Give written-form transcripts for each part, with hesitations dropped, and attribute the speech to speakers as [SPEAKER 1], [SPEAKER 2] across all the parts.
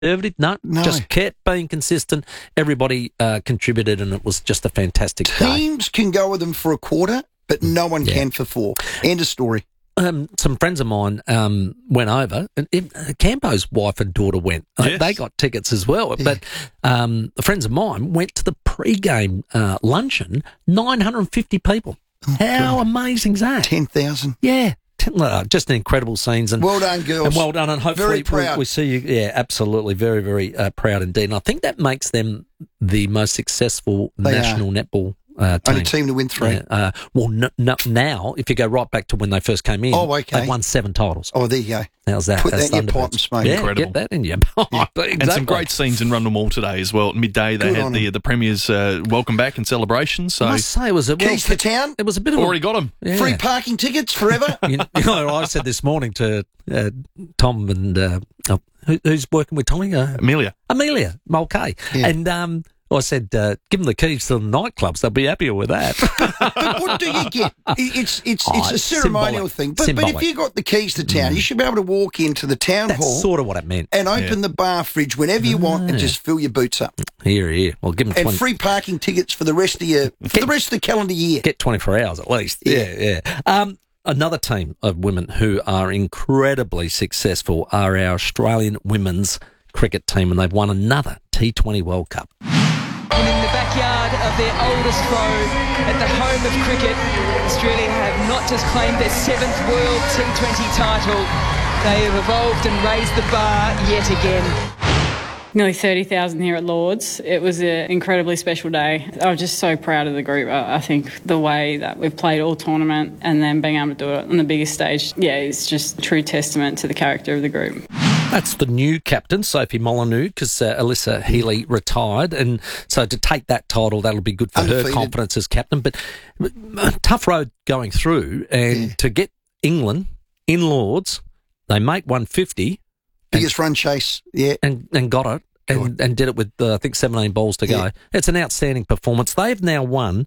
[SPEAKER 1] conservative. No, just kept being consistent. Everybody contributed, and it was just a fantastic day.
[SPEAKER 2] Teams can go with them for a quarter, but no one can for 4. End of story.
[SPEAKER 1] Some friends of mine went over, and Campo's wife and daughter went.
[SPEAKER 3] Yes.
[SPEAKER 1] They got tickets as well. Yeah. But the friends of mine went to the pre-game luncheon, 950 people. How amazing is that?
[SPEAKER 2] 10,000.
[SPEAKER 1] Yeah. Just an incredible scenes. And
[SPEAKER 2] well done, girls.
[SPEAKER 1] And well done. And hopefully we see you. Yeah, absolutely. Very, very proud indeed. And I think that makes them the most successful national netball team.
[SPEAKER 2] Only team to win 3.
[SPEAKER 1] Yeah, now, if you go right back to when they first came in, they've won 7 titles.
[SPEAKER 2] Oh, there you go.
[SPEAKER 1] How's that?
[SPEAKER 2] Put that in your pipe and smoke.
[SPEAKER 1] Yeah,
[SPEAKER 3] incredible.
[SPEAKER 1] Get that in your pipe. Exactly.
[SPEAKER 3] And some great scenes in Rundle Mall today as well. At midday, they had the Premier's welcome back and celebration. So
[SPEAKER 1] I must say, it was a
[SPEAKER 2] keys to town.
[SPEAKER 1] It was a bit of
[SPEAKER 3] already got them.
[SPEAKER 2] Yeah. Free parking tickets forever.
[SPEAKER 1] you know, I said this morning to Tom and who's working with Tommy? Amelia Mulcahy. Yeah. And I said, give them the keys to the nightclubs. They'll be happier with that.
[SPEAKER 2] But what do you get? It's a ceremonial thing. But if you got the keys to town, you should be able to walk into the town hall.
[SPEAKER 1] That's sort of what it meant.
[SPEAKER 2] And open the bar fridge whenever you want and just fill your boots up.
[SPEAKER 1] Here. Well, give them
[SPEAKER 2] free parking tickets for the rest of the calendar year.
[SPEAKER 1] Get 24 hours at least. Yeah. Another team of women who are incredibly successful are our Australian women's cricket team, and they've won another T20 World Cup.
[SPEAKER 4] And in the backyard of their oldest foe, at the home of cricket, Australia have not just claimed their 7th World T20 title, they have evolved and raised the bar yet again.
[SPEAKER 5] Nearly 30,000 here at Lords. It was an incredibly special day. I was just so proud of the group. I think the way that we've played all tournament and then being able to do it on the biggest stage, it's just a true testament to the character of the group.
[SPEAKER 1] That's the new captain, Sophie Molyneux, because Alyssa Healy retired. And so to take that title, that'll be good for her confidence as captain. But a tough road going through. And to get England in Lords, they make 150.
[SPEAKER 2] Biggest run chase,
[SPEAKER 1] and got it. And did it with, I think, 17 balls to go. It's an outstanding performance. They've now won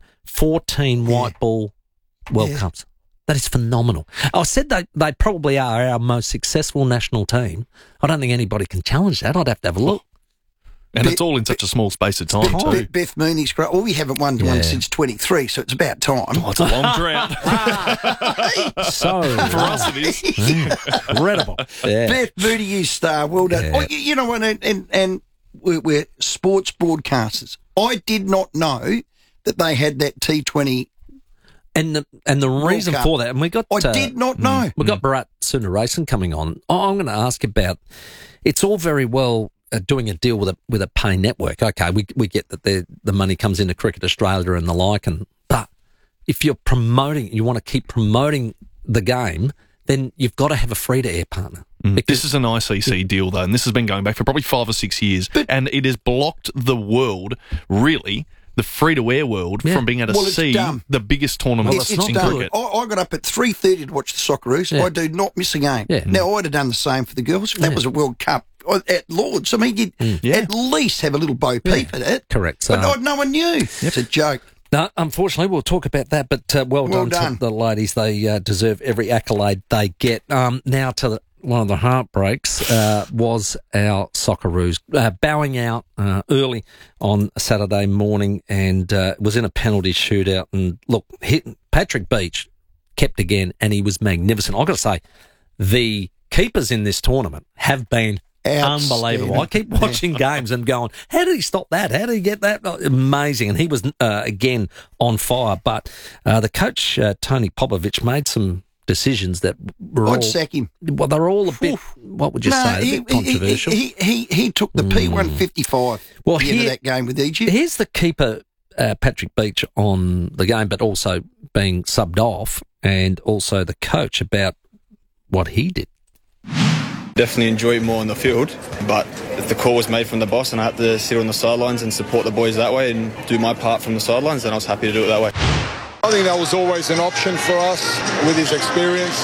[SPEAKER 1] 14 white ball World Cups. That is phenomenal. I said they probably are our most successful national team. I don't think anybody can challenge that. I'd have to have a look.
[SPEAKER 3] And it's all in such a small space of time, too.
[SPEAKER 2] Beth Mooney's great. Well, we haven't won one since 23, so it's about time.
[SPEAKER 3] Oh, it's a long drought.
[SPEAKER 1] So
[SPEAKER 3] for us, it is.
[SPEAKER 1] Incredible. Yeah.
[SPEAKER 2] Beth Mooney, you star. Well done. Yeah. You know what? And we're sports broadcasters. I did not know that they had that T20.
[SPEAKER 1] And the reason for that, and we got...
[SPEAKER 2] I did not know.
[SPEAKER 1] We got Bharat Sundaresan coming on. I'm going to ask about... It's all very well doing a deal with a pay network. Okay, we get that the money comes into Cricket Australia and the like, but if you're promoting, you want to keep promoting the game, then you've got to have a free-to-air partner.
[SPEAKER 3] This is an ICC deal, though, and this has been going back for probably 5 or 6 years, and it has blocked the world, really... the free-to-air world from being able to see the biggest tournaments in cricket.
[SPEAKER 2] I got up at 3:30 to watch the Socceroos. I do not miss a game. Yeah. Now, I'd have done the same for the girls. If that was a World Cup at Lords, I mean, you'd at least have a little bo peep at it.
[SPEAKER 1] Correct.
[SPEAKER 2] But no one knew. It's a joke.
[SPEAKER 1] No, unfortunately, we'll talk about that, but well done to the ladies. They deserve every accolade they get. Now to one of the heartbreaks was our Socceroos bowing out early on Saturday morning, and was in a penalty shootout. And look, Patrick Beach kept again, and he was magnificent. I've got to say, the keepers in this tournament have been unbelievable. I keep watching games and going, how did he stop that? How did he get that? Amazing. And he was, again, on fire. But the coach, Tony Popovich, made some decisions that were
[SPEAKER 2] I'd sack him.
[SPEAKER 1] Well, they're all a bit, what would you say, a bit controversial.
[SPEAKER 2] He took the P155 at the end of that game with Egypt.
[SPEAKER 1] Here's the keeper, Patrick Beach, on the game, but also being subbed off, and also the coach about what he did.
[SPEAKER 6] Definitely enjoy it more on the field, but if the call was made from the boss and I had to sit on the sidelines and support the boys that way and do my part from the sidelines, then I was happy to do it that way.
[SPEAKER 7] I think that was always an option for us with his experience.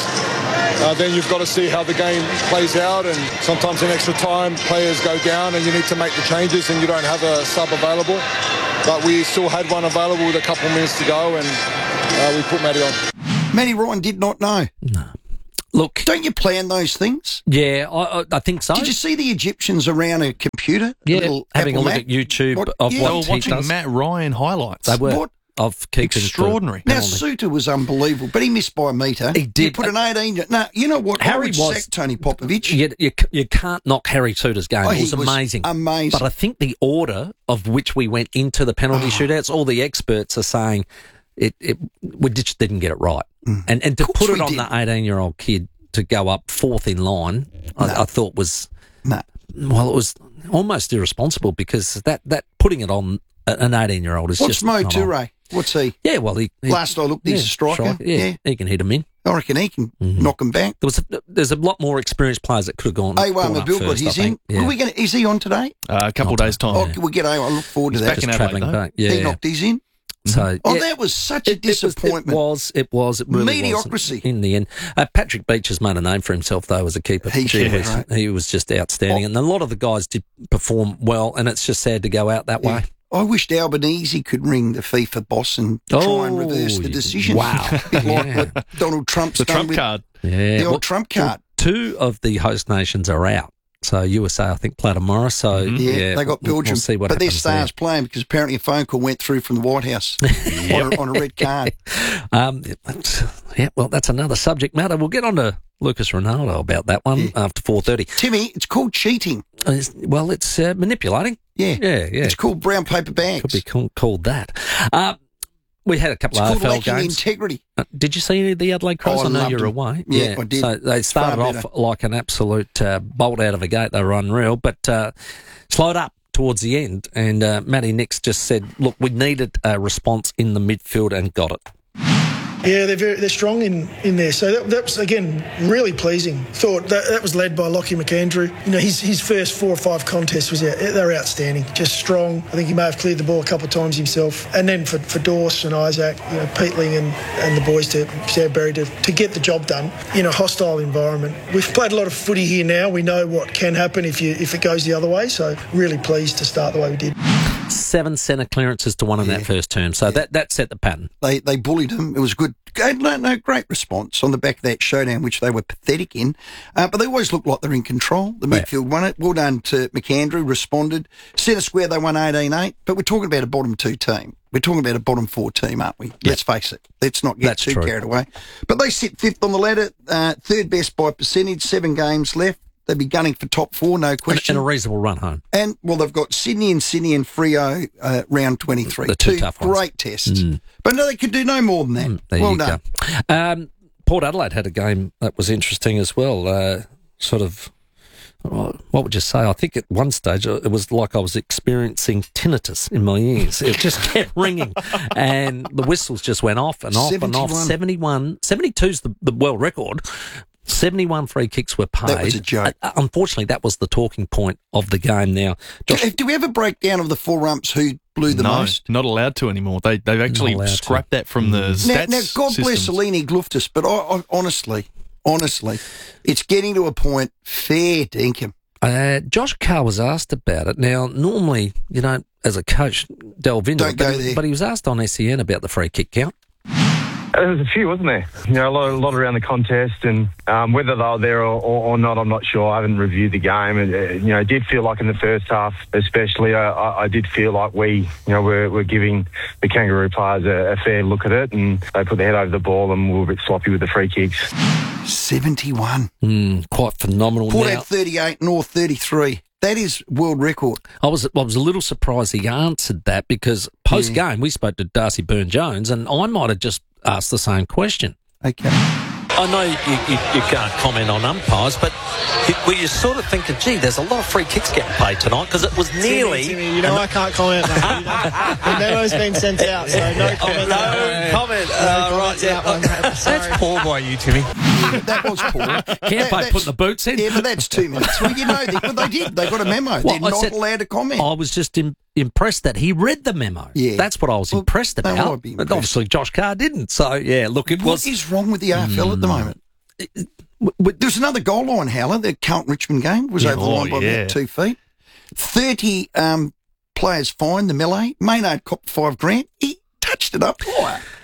[SPEAKER 7] Then you've got to see how the game plays out, and sometimes in extra time players go down and you need to make the changes and you don't have a sub available. But we still had one available with a couple of minutes to go, and we put Matty on.
[SPEAKER 2] Matty Ryan did not know.
[SPEAKER 1] No. Look,
[SPEAKER 2] don't you plan those things?
[SPEAKER 1] Yeah, I think so.
[SPEAKER 2] Did you see the Egyptians around a computer?
[SPEAKER 1] Yeah, having a look at YouTube of
[SPEAKER 3] they
[SPEAKER 1] what
[SPEAKER 3] were
[SPEAKER 1] he
[SPEAKER 3] watching
[SPEAKER 1] does.
[SPEAKER 3] Matt Ryan highlights.
[SPEAKER 1] They were. Of keeping
[SPEAKER 3] extraordinary.
[SPEAKER 2] Now, Suter was unbelievable, but he missed by a metre.
[SPEAKER 1] He did.
[SPEAKER 2] He put an 18. No, you know what?
[SPEAKER 1] Harry
[SPEAKER 2] I would sack Tony Popovich.
[SPEAKER 1] You can't knock Harry Suter's game. It was amazing.
[SPEAKER 2] Amazing.
[SPEAKER 1] But I think the order of which we went into the penalty shootouts, all the experts are saying we just didn't get it right. And to put it on the 18-year-old kid to go up fourth in line, I thought was...
[SPEAKER 2] No.
[SPEAKER 1] Well, it was almost irresponsible because that putting it on an 18-year-old is just...
[SPEAKER 2] What's Mo Toure? What's he?
[SPEAKER 1] Yeah, well, he
[SPEAKER 2] last I looked, he's a striker.
[SPEAKER 1] Yeah, he can hit him in.
[SPEAKER 2] I reckon he can knock him back.
[SPEAKER 1] There's a lot more experienced players that could have gone.
[SPEAKER 2] A1 Mabil got his in.
[SPEAKER 1] Yeah.
[SPEAKER 2] Is he on today?
[SPEAKER 3] A couple of days' time.
[SPEAKER 2] Oh, we'll get A1. I look forward to that.
[SPEAKER 3] Back in Adelaide,
[SPEAKER 1] back. Yeah.
[SPEAKER 2] He knocked his in.
[SPEAKER 1] So,
[SPEAKER 2] that was such a disappointment.
[SPEAKER 1] It was. It really
[SPEAKER 2] mediocrity.
[SPEAKER 1] Was in the end. Patrick Beach has made a name for himself, though, as a keeper. He was just outstanding. And a lot of the guys did perform well, and it's just sad to go out that way.
[SPEAKER 2] I wished Albanese could ring the FIFA boss and try and reverse the decision.
[SPEAKER 1] Wow.
[SPEAKER 2] Like what Donald Trump's
[SPEAKER 3] the
[SPEAKER 2] done
[SPEAKER 3] Trump card.
[SPEAKER 1] Yeah.
[SPEAKER 2] The old Trump card.
[SPEAKER 1] Two of the host nations are out. So USA, I think, play tomorrow. So
[SPEAKER 2] they got Belgium.
[SPEAKER 1] We'll see what
[SPEAKER 2] but their
[SPEAKER 1] happens
[SPEAKER 2] stars playing because apparently a phone call went through from the White House on a red card.
[SPEAKER 1] Well, that's another subject matter. We'll get on to Lucas Ronaldo about that one after 4:30.
[SPEAKER 2] Timmy, it's called cheating.
[SPEAKER 1] It's manipulating.
[SPEAKER 2] Yeah.
[SPEAKER 1] It's
[SPEAKER 2] called brown paper bags.
[SPEAKER 1] Could be called that. We had a couple of AFL games.
[SPEAKER 2] Integrity.
[SPEAKER 1] Did you see any of the Adelaide Crows? I know you're away.
[SPEAKER 2] Yeah, I did.
[SPEAKER 1] So they started off like an absolute bolt out of a gate. They were unreal, but slowed up towards the end. And Matty Nix just said, look, we needed a response in the midfield and got it.
[SPEAKER 8] Yeah, they're strong in there. So that was, again, really pleasing. Thought that was led by Lockie McAndrew. You know, his first 4 or 5 contests they're outstanding. Just strong. I think he may have cleared the ball a couple of times himself. And then for Dorse and Isaac, Peatling and the boys Sam Berry to get the job done in a hostile environment. We've played a lot of footy here now. We know what can happen if it goes the other way. So really pleased to start the way we did.
[SPEAKER 1] 7 centre clearances to 1 in that first term. So that set the pattern.
[SPEAKER 2] They bullied him. It was good. No, great response on the back of that showdown, which they were pathetic in. But they always look like they're in control. The midfield won it. Well done to McAndrew, responded. Centre square, they won 18-8. But we're talking about a bottom 2 team. We're talking about a bottom 4 team, aren't we? Yep. Let's face it. Let's not get too carried away. But they sit 5th on the ladder, 3rd best by percentage, 7 games left. They'd be gunning for top 4, no question.
[SPEAKER 1] And a reasonable run home.
[SPEAKER 2] And, they've got Sydney and Freo round 23.
[SPEAKER 1] The two tough ones.
[SPEAKER 2] Great tests. But no, they could do no more than that. Well done.
[SPEAKER 1] Port Adelaide had a game that was interesting as well. What would you say? I think at one stage it was like I was experiencing tinnitus in my ears. It just kept ringing. And the whistles just went off and off 71. And off. 72's the world record. 71 free kicks were paid.
[SPEAKER 2] That was a joke.
[SPEAKER 1] Unfortunately, that was the talking point of the game now.
[SPEAKER 2] Do we have a breakdown of the 4 umps who blew the most?
[SPEAKER 3] No, not allowed to anymore. They've actually scrapped that from the stats
[SPEAKER 2] Now, God bless Eleni Gluftis, but I honestly, it's getting to a point, fair dinkum.
[SPEAKER 1] Josh Carr was asked about it. Now, normally, as a coach, delve into it, but he was asked on SEN about the free kick count.
[SPEAKER 9] There was a few, wasn't there? A lot around the contest, and whether they were there or not, I'm not sure. I haven't reviewed the game. It did feel like in the first half, especially, I did feel like we were giving the Kangaroo players a fair look at it, and they put their head over the ball and were a bit sloppy with the free kicks.
[SPEAKER 2] 71.
[SPEAKER 1] Quite phenomenal.
[SPEAKER 2] Port had 38, North 33. That is world record.
[SPEAKER 1] I was a little surprised he answered that because post-game we spoke to Darcy Byrne-Jones and I might have just asked the same question.
[SPEAKER 2] Okay.
[SPEAKER 1] I know you can't comment on umpires, but were you sort of thinking, gee, there's a lot of free kicks getting played tonight because it was nearly...
[SPEAKER 10] Timmy, I can't comment on that. The memo's been sent out, so no comment.
[SPEAKER 1] No comment. That's poor by you, Timmy.
[SPEAKER 2] That was poor.
[SPEAKER 1] Campo putting the boots in.
[SPEAKER 2] Yeah, but that's 2 minutes. Well, they did. They got a memo. They're not allowed to comment.
[SPEAKER 1] I was just impressed that he read the memo.
[SPEAKER 2] Yeah.
[SPEAKER 1] That's what I was impressed about. But obviously Josh Carr didn't. So, yeah, look, it was...
[SPEAKER 2] What is wrong with the AFL at the moment? There's another goal line howler. The Carlton-Richmond game was over the line by about 2 feet. 30 players fined the melee. Maynard copped $5,000. He touched it up higher.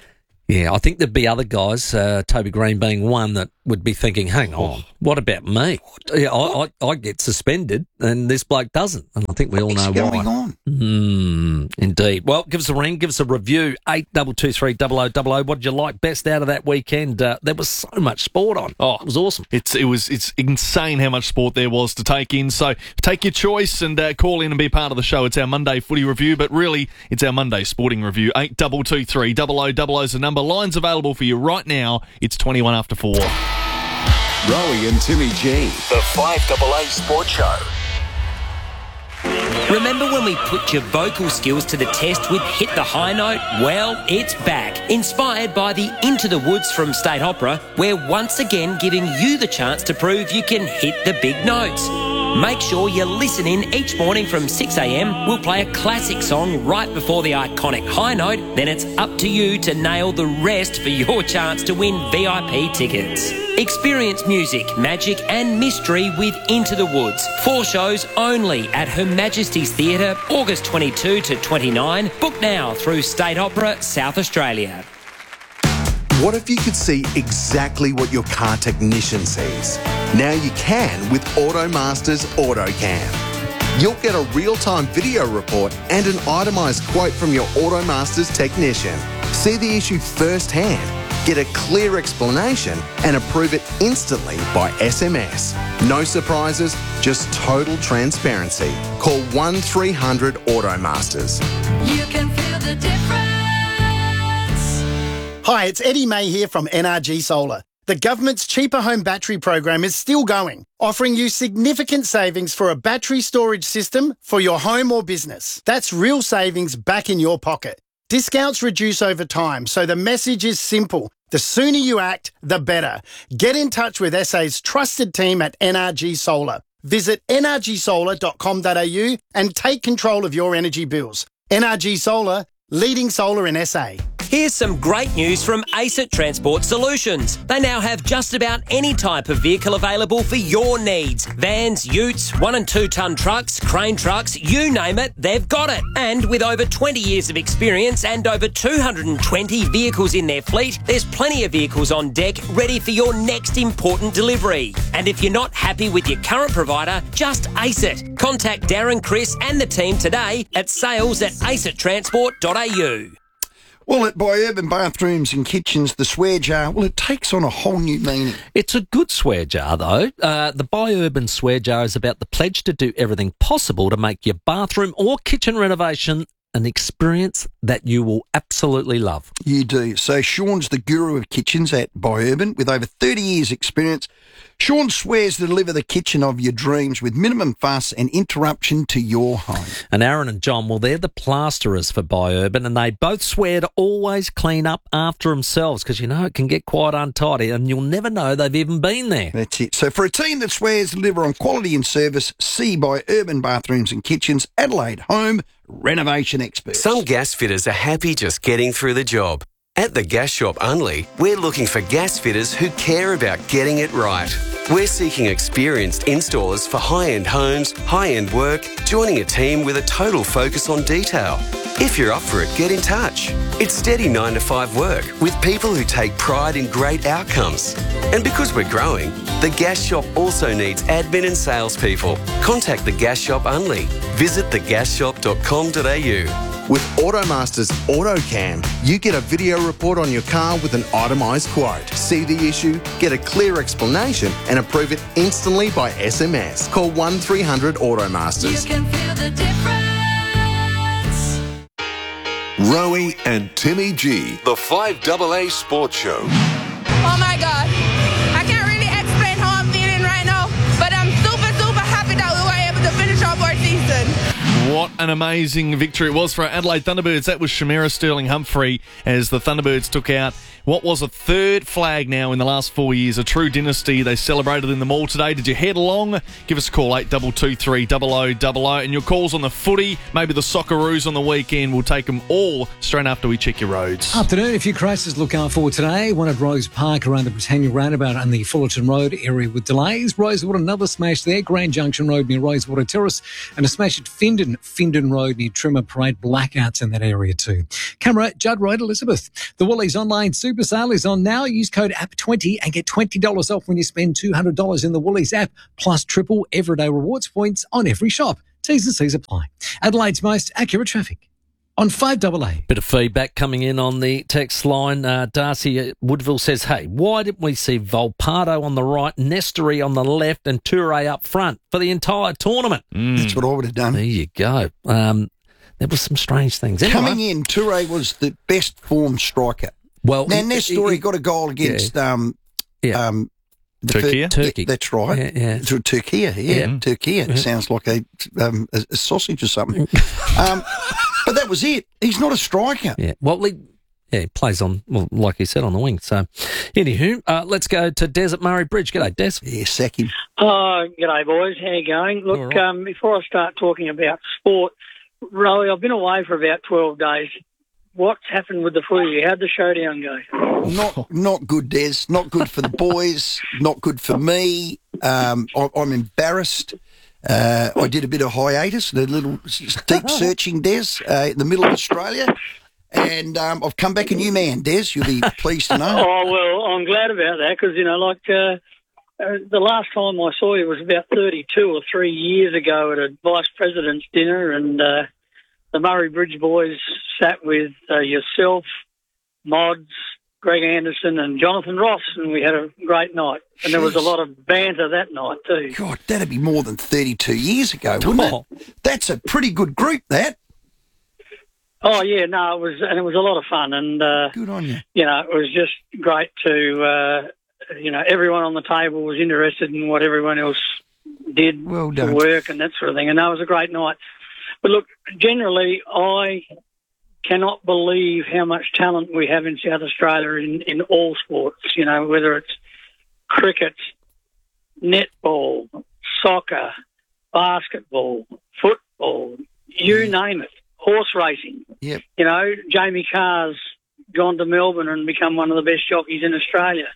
[SPEAKER 1] Yeah, I think there'd be other guys, Toby Green being one, that would be thinking, hang on, what about me? Yeah, I get suspended and this bloke doesn't. And I think we all know why.
[SPEAKER 2] What's going on?
[SPEAKER 1] Indeed. Well, give us a ring, give us a review, 8223 0000. What did you like best out of that weekend? There was so much sport on. Oh, it was awesome.
[SPEAKER 3] It's insane how much sport there was to take in. So take your choice and call in and be part of the show. It's our Monday footy review, but really it's our Monday sporting review. 8223 0000 is the number. Lines available for you right now. It's 21 after 4.
[SPEAKER 11] Rowie and Timmy G, the 5AA Sports Show.
[SPEAKER 12] Remember when we put your vocal skills to the test with Hit the High Note? Well, it's back. Inspired by the Into the Woods from State Opera, we're once again giving you the chance to prove you can hit the big notes. Make sure you listen in each morning from 6 a.m. We'll play a classic song right before the iconic high note. Then it's up to you to nail the rest for your chance to win VIP tickets. Experience music, magic and mystery with Into the Woods. 4 shows only at Her Majesty's Theatre, August 22 to 29. Book now through State Opera, South Australia.
[SPEAKER 13] What if you could see exactly what your car technician sees? Now you can with AutoMaster's AutoCam. You'll get a real-time video report and an itemised quote from your AutoMaster's technician. See the issue firsthand, get a clear explanation and approve it instantly by SMS. No surprises, just total transparency. Call 1300 AutoMasters.
[SPEAKER 14] You can feel the difference.
[SPEAKER 15] Hi, it's Eddie May here from NRG Solar. The government's Cheaper Home Battery program is still going, offering you significant savings for a battery storage system for your home or business. That's real savings back in your pocket. Discounts reduce over time, so the message is simple. The sooner you act, the better. Get in touch with SA's trusted team at NRG Solar. Visit nrgsolar.com.au and take control of your energy bills. NRG Solar, leading solar in SA.
[SPEAKER 12] Here's some great news from ACET Transport Solutions. They now have just about any type of vehicle available for your needs. Vans, utes, 1 and 2 tonne trucks, crane trucks, you name it, they've got it. And with over 20 years of experience and over 220 vehicles in their fleet, there's plenty of vehicles on deck ready for your next important delivery. And if you're not happy with your current provider, just ace it. Contact Darren, Chris and the team today at sales@acettransport.au.
[SPEAKER 2] Well, at Urban Bathrooms and Kitchens, the swear jar, well, it takes on a whole new meaning.
[SPEAKER 1] It's a good swear jar, though. The Urban swear jar is about the pledge to do everything possible to make your bathroom or kitchen renovation an experience that you will absolutely love.
[SPEAKER 2] You do. So Sean's the guru of kitchens at Urban with over 30 years' experience. Sean swears to deliver the kitchen of your dreams with minimum fuss and interruption to your home.
[SPEAKER 1] And Aaron and John, well, they're the plasterers for Urban, and they both swear to always clean up after themselves because, you know, it can get quite untidy and you'll never know they've even been there.
[SPEAKER 2] That's it. So for a team that swears to deliver on quality and service, see Urban Bathrooms and Kitchens, Adelaide Home Renovation Experts.
[SPEAKER 16] Some gas fitters are happy just getting through the job. At the Gas Shop Unley, we're looking for gas fitters who care about getting it right. We're seeking experienced installers for high-end homes, high-end work, joining a team with a total focus on detail. If you're up for it, get in touch. It's steady 9 to 5 work with people who take pride in great outcomes. And because we're growing, the Gas Shop also needs admin and salespeople. Contact the Gas Shop Unley. Visit thegasshop.com.au.
[SPEAKER 13] With AutoMaster's AutoCam, you get a video report on your car with an itemised quote. See the issue, get a clear explanation and approve it instantly by SMS. Call 1300 AutoMasters.
[SPEAKER 14] You can feel the difference.
[SPEAKER 11] Rowie and Timmy G, the 5AA Sports Show.
[SPEAKER 17] Oh my God. I can't really explain how I'm feeling right now, but I'm super, super happy that we were able to finish our board season.
[SPEAKER 3] What an amazing victory it was for our Adelaide Thunderbirds. That was Shamira Sterling-Humphrey as the Thunderbirds took out what was a third flag now in the last 4 years. A true dynasty. They celebrated in the mall today. Did you head along? Give us a call, 8223 0000. And your calls on the footy, maybe the Socceroos on the weekend. We'll take them all straight after we check your roads.
[SPEAKER 18] Afternoon. A few crashes to look out for today. One at Rose Park around the Britannia roundabout and the Fullerton Road area with delays. Rosewood, another smash there. Grand Junction Road near Rosewater Terrace. And a smash at Findon Findon Road near Trimmer Parade. Blackouts in that area too. Camera, Judd Road, Elizabeth. The Woolies online super sale is on now. Use code APP20 and get $20 off when you spend $200 in the Woolies app, plus triple everyday rewards points on every shop. T's and C's apply. Adelaide's most accurate traffic on 5AA.
[SPEAKER 1] Bit of feedback coming in on the text line. Darcy Woodville says, hey, why didn't we see Volpato on the right, Nestory on the left and Toure up front for the entire tournament?
[SPEAKER 2] That's what I would have done.
[SPEAKER 1] There you go. There was some strange things. Anyway,
[SPEAKER 2] Coming in, Toure was the best form striker.
[SPEAKER 1] Well,
[SPEAKER 2] now, Nestory got a goal against
[SPEAKER 3] Turkey.
[SPEAKER 2] Yeah, that's right.
[SPEAKER 1] Yeah.
[SPEAKER 2] Turkey. Turkey. It sounds like a sausage or something. But that was it. He's not a striker.
[SPEAKER 1] Yeah. Well, he plays on, well, like you said, on the wing. So, anywho, let's go to Des at Murray Bridge. G'day, Des.
[SPEAKER 2] Yeah, sack him.
[SPEAKER 19] G'day, boys. How you going? Look,
[SPEAKER 1] right.
[SPEAKER 19] Before I start talking about sport, Rowie, I've been away for about 12 days. What's happened with the footy? How'd the showdown go?
[SPEAKER 2] Not good, Des. Not good for the boys. Not good for me. I'm embarrassed. I did a bit of hiatus, a little deep searching, Des, in the middle of Australia. And I've come back a new man, Des. You'll be pleased to know.
[SPEAKER 19] Oh, well, I'm glad about that because, the last time I saw you was about 32 or 3 years ago at a vice president's dinner, and the Murray Bridge boys sat with yourself, Mods, Greg Anderson and Jonathan Ross, and we had a great night. And there was a lot of banter that night too.
[SPEAKER 2] God, that'd be more than 32 years ago, wouldn't it? That's a pretty good group, that.
[SPEAKER 19] Oh, yeah, no, it was a lot of fun. And,
[SPEAKER 2] good on you.
[SPEAKER 19] It was just great to, everyone on the table was interested in what everyone else did to work and that sort of thing. And that was a great night. But look, generally, I cannot believe how much talent we have in South Australia in all sports, whether it's cricket, netball, soccer, basketball, football, you name it, horse racing.
[SPEAKER 2] Yep.
[SPEAKER 19] Jamie Carr's gone to Melbourne and become one of the best jockeys in Australia.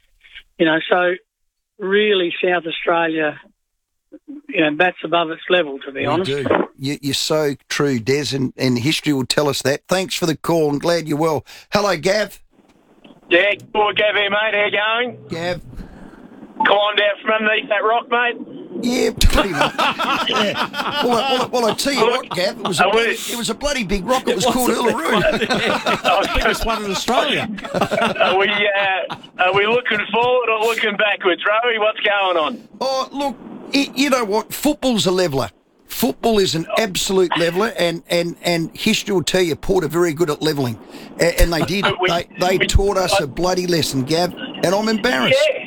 [SPEAKER 19] So really South Australia, bats above its level, to be honest.
[SPEAKER 2] Do. You're so true, Des, and history will tell us that. Thanks for the call. I'm glad you're well. Hello, Gav.
[SPEAKER 20] Yeah, good, Gav here, mate. How you going?
[SPEAKER 2] Gav.
[SPEAKER 20] Climbed out from underneath that rock, mate?
[SPEAKER 2] Yeah, pretty much. Yeah. Well, I tell you what, Gav, it was a bloody big rock. It was called Uluru.
[SPEAKER 3] I think it's one in Australia.
[SPEAKER 20] Are we looking forward or looking backwards, Rowie? What's going on?
[SPEAKER 2] Oh, look, you know what? Football's a leveller. Football is an absolute leveller, and history will tell you Port are very good at levelling. And they did. They taught us a bloody lesson, Gav, and I'm embarrassed.
[SPEAKER 20] Yeah.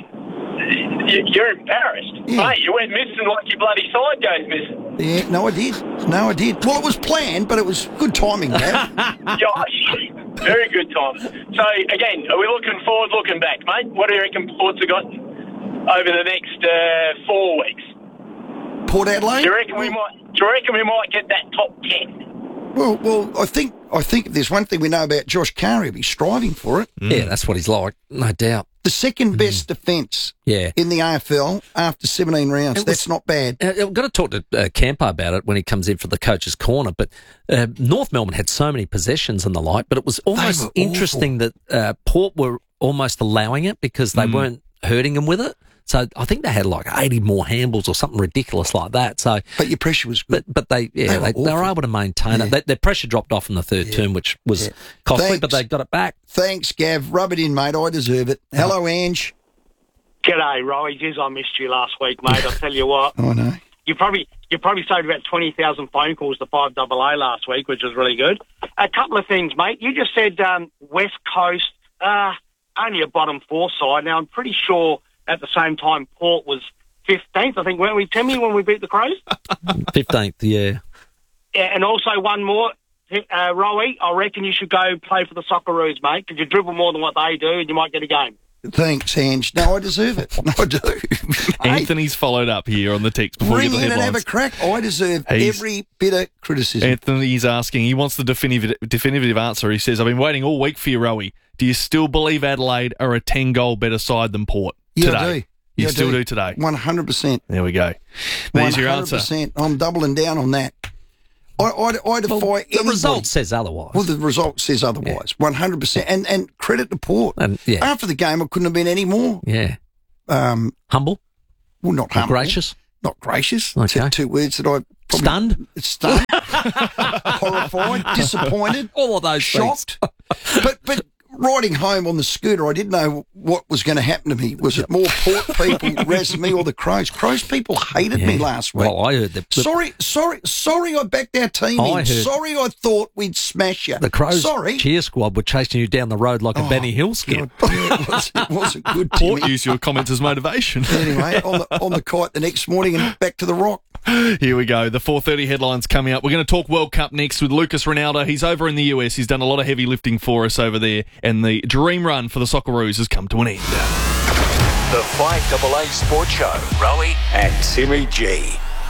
[SPEAKER 20] You're embarrassed.
[SPEAKER 2] Yeah.
[SPEAKER 20] Mate, you went missing like your bloody side goes missing.
[SPEAKER 2] Yeah, no, I did. Well, it was planned, but it was good timing, Gav.
[SPEAKER 20] Gosh, very good time. So, again, are we looking forward, looking back, mate? What do you reckon Port's have got over the next 4 weeks?
[SPEAKER 2] Port Adelaide?
[SPEAKER 20] Do you reckon we might get that top 10?
[SPEAKER 2] Well, I think if there's one thing we know about Josh Carr, he'll be striving for it.
[SPEAKER 1] Yeah, that's what he's like, no doubt.
[SPEAKER 2] The second best defence in the AFL after 17 rounds. That's not bad.
[SPEAKER 1] I've got to talk to Campo about it when he comes in for the coach's corner. But North Melbourne had so many possessions and the like, but it was almost interesting that Port were almost allowing it because they weren't hurting them with it. So I think they had like 80 more handballs or something ridiculous like that. So,
[SPEAKER 2] but your pressure was good.
[SPEAKER 1] But they were able to maintain it. Their pressure dropped off in the third term, which was costly, but they got it back.
[SPEAKER 2] Thanks, Gav. Rub it in, mate. I deserve it. Hello, Ange.
[SPEAKER 21] G'day, Rowie. Jeez, I missed you last week, mate. I'll tell you what.
[SPEAKER 2] I know.
[SPEAKER 21] You probably saved about 20,000 phone calls to 5AA last week, which was really good. A couple of things, mate. You just said West Coast, only a bottom four side. Now, I'm pretty sure at the same time Port was 15th, I think, weren't we, Timmy, when we beat the Crows?
[SPEAKER 1] 15th, yeah.
[SPEAKER 21] And also one more, Rowie, I reckon you should go play for the Socceroos, mate, because you dribble more than what they do and you might get a game.
[SPEAKER 2] Thanks, Ange. No, I deserve it. I do.
[SPEAKER 3] Anthony's followed up here on the text before we get the headlines.
[SPEAKER 2] Ring in and have a crack. I deserve every bit of criticism.
[SPEAKER 3] Anthony's asking, he wants the definitive answer. He says, I've been waiting all week for you, Rowie. Do you still believe Adelaide are a 10-goal better side than Port today?
[SPEAKER 2] I do.
[SPEAKER 3] You still do today?
[SPEAKER 2] 100%.
[SPEAKER 3] There we go. There's your answer.
[SPEAKER 2] 100%. I'm doubling down on that. I defy anybody.
[SPEAKER 1] The result says otherwise.
[SPEAKER 2] Well, the result says otherwise, 100%. And credit to Port.
[SPEAKER 1] And, yeah.
[SPEAKER 2] After the game, I couldn't have been any more.
[SPEAKER 1] Yeah.
[SPEAKER 2] Humble? Well, not humble.
[SPEAKER 1] Gracious?
[SPEAKER 2] Not gracious.
[SPEAKER 1] Okay.
[SPEAKER 2] Two words that I probably... Stunned. Horrified. Disappointed.
[SPEAKER 1] All of those
[SPEAKER 2] shocked. But riding home on the scooter, I didn't know what was going to happen to me. Was it more Port people razzing me or the Crows? Crows people hated me last week.
[SPEAKER 1] Well, I heard that.
[SPEAKER 2] Sorry I backed our team in. Sorry I thought we'd smash you.
[SPEAKER 1] The Crows
[SPEAKER 2] Sorry.
[SPEAKER 1] cheer squad were chasing you down the road like a Benny Hill skit.
[SPEAKER 2] It wasn't good,
[SPEAKER 3] Port
[SPEAKER 2] Timmy.
[SPEAKER 3] used your comments as motivation.
[SPEAKER 2] Anyway, on the kite the next morning and back to the rock.
[SPEAKER 3] Here we go. The 4:30 headlines coming up. We're going to talk World Cup next with Lucas Ronaldo. He's over in the US. He's done a lot of heavy lifting for us over there, and the dream run for the Socceroos has come to an end.
[SPEAKER 11] The 5AA Sports Show. Rowie and Timmy G.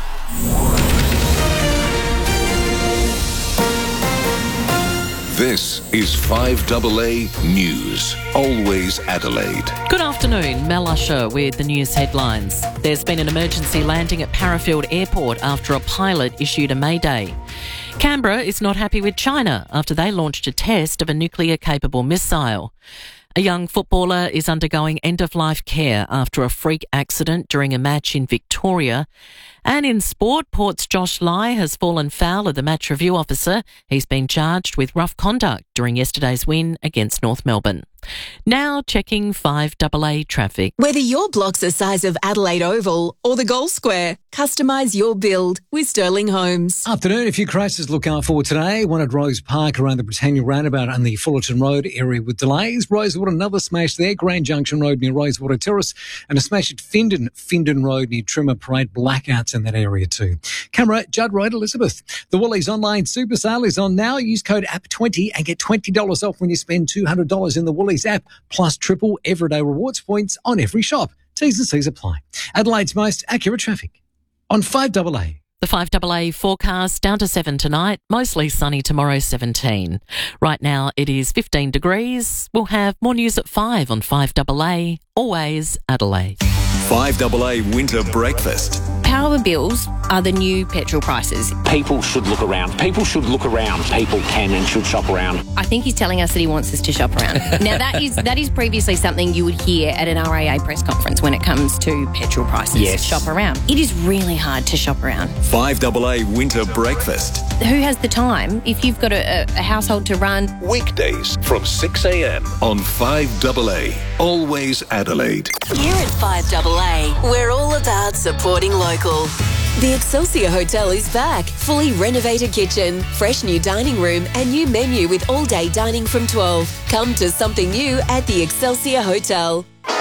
[SPEAKER 11] This is 5AA News. Always Adelaide.
[SPEAKER 4] Good afternoon, Mel Usher with the news headlines. There's been an emergency landing at Parafield Airport after a pilot issued a mayday. Canberra is not happy with China after they launched a test of a nuclear-capable missile. A young footballer is undergoing end-of-life care after a freak accident during a match in Victoria. And in sport, Port's Josh Lai has fallen foul of the match review officer. He's been charged with rough conduct during yesterday's win against North Melbourne. Now checking 5AA traffic.
[SPEAKER 22] Whether your block's the size of Adelaide Oval or the Gold Square, customise your build with Sterling Homes.
[SPEAKER 18] Afternoon, a few crashes to look out for today. One at Rose Park around the Britannia roundabout and the Fullerton Road area with delays. Rosewater, another smash there. Grand Junction Road near Rosewater Terrace and a smash at Findon Road near Trimmer Parade. Blackouts in that area too. Camera, Judd Royd, Elizabeth. The Woolies online super sale is on now. Use code APP20 and get $20 off when you spend $200 in the Woolies app, plus triple everyday rewards points on every shop. T's and C's apply. Adelaide's most accurate traffic on 5AA.
[SPEAKER 4] The 5AA forecast down to 7 tonight, mostly sunny tomorrow, 17. Right now it is 15 degrees. We'll have more news at 5 on 5AA, always Adelaide.
[SPEAKER 11] 5AA Winter Breakfast.
[SPEAKER 23] Power bills are the new petrol prices.
[SPEAKER 24] People should look around. People should look around. People can and should shop around.
[SPEAKER 23] I think he's telling us that he wants us to shop around. Now, that is previously something you would hear at an RAA press conference when it comes to petrol prices.
[SPEAKER 24] Yes.
[SPEAKER 23] Shop around. It is really hard to shop around.
[SPEAKER 11] 5AA Winter Breakfast.
[SPEAKER 23] Who has the time if you've got a household to run?
[SPEAKER 11] Weekdays from 6 a.m. on 5AA. Always Adelaide.
[SPEAKER 22] Here at 5AA, we're all about supporting local. The Excelsior Hotel is back. Fully renovated kitchen, fresh new dining room and new menu with all-day dining from 12. Come to something new at the Excelsior Hotel.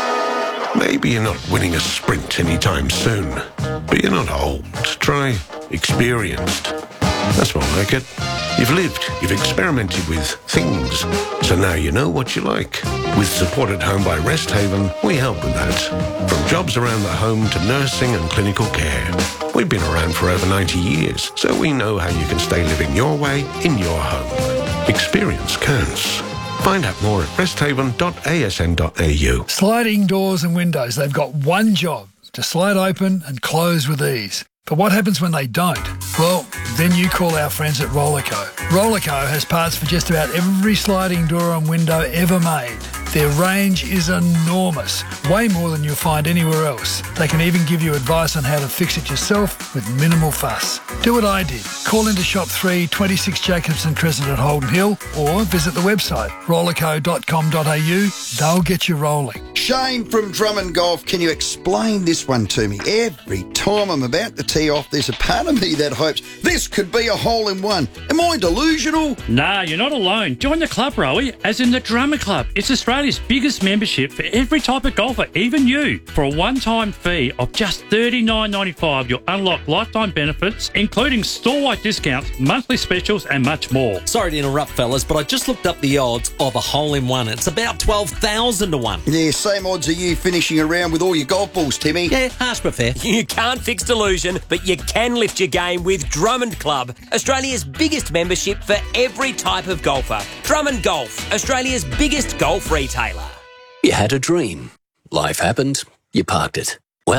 [SPEAKER 25] Maybe you're not winning a sprint anytime soon, but you're not old. Try experienced. That's more like it. You've lived, you've experimented with things, so now you know what you like. With Support at Home by Rest Haven, we help with that. From jobs around the home to nursing and clinical care. We've been around for over 90 years, so we know how you can stay living your way in your home. Experience counts. Find out more at resthaven.asn.au.
[SPEAKER 26] Sliding doors and windows, they've got one job, to slide open and close with ease. But what happens when they don't? Well, then you call our friends at Rollerco. Rollerco has parts for just about every sliding door and window ever made. Their range is enormous, way more than you'll find anywhere else. They can even give you advice on how to fix it yourself with minimal fuss. Do what I did. Call into Shop 3, 26 Jacobson Crescent at Holden Hill, or visit the website rollerco.com.au. They'll get you rolling.
[SPEAKER 2] Shane from Drummond Golf, can you explain this one to me? Every time I'm about to tee off, there's a part of me that hopes this could be a hole-in-one. Am I delusional?
[SPEAKER 27] Nah, you're not alone. Join the club, Rowie, as in the Drummond Club. It's Australia's biggest membership for every type of golfer, even you. For a one-time fee of just $39.95, you'll unlock lifetime benefits, including store-wide discounts, monthly specials, and much more.
[SPEAKER 1] Sorry to interrupt, fellas, but I just looked up the odds of a hole-in-one. It's about 12,000 to 1.
[SPEAKER 2] Yeah, same odds as you finishing around with all your golf balls, Timmy.
[SPEAKER 1] Yeah, harsh but fair.
[SPEAKER 12] You can't fix delusion, but you can lift your game with Drummond Club, Australia's biggest membership for every type of golfer. Drummond Golf, Australia's biggest golf retailer.
[SPEAKER 28] You had a dream. Life happened. You parked it. Well,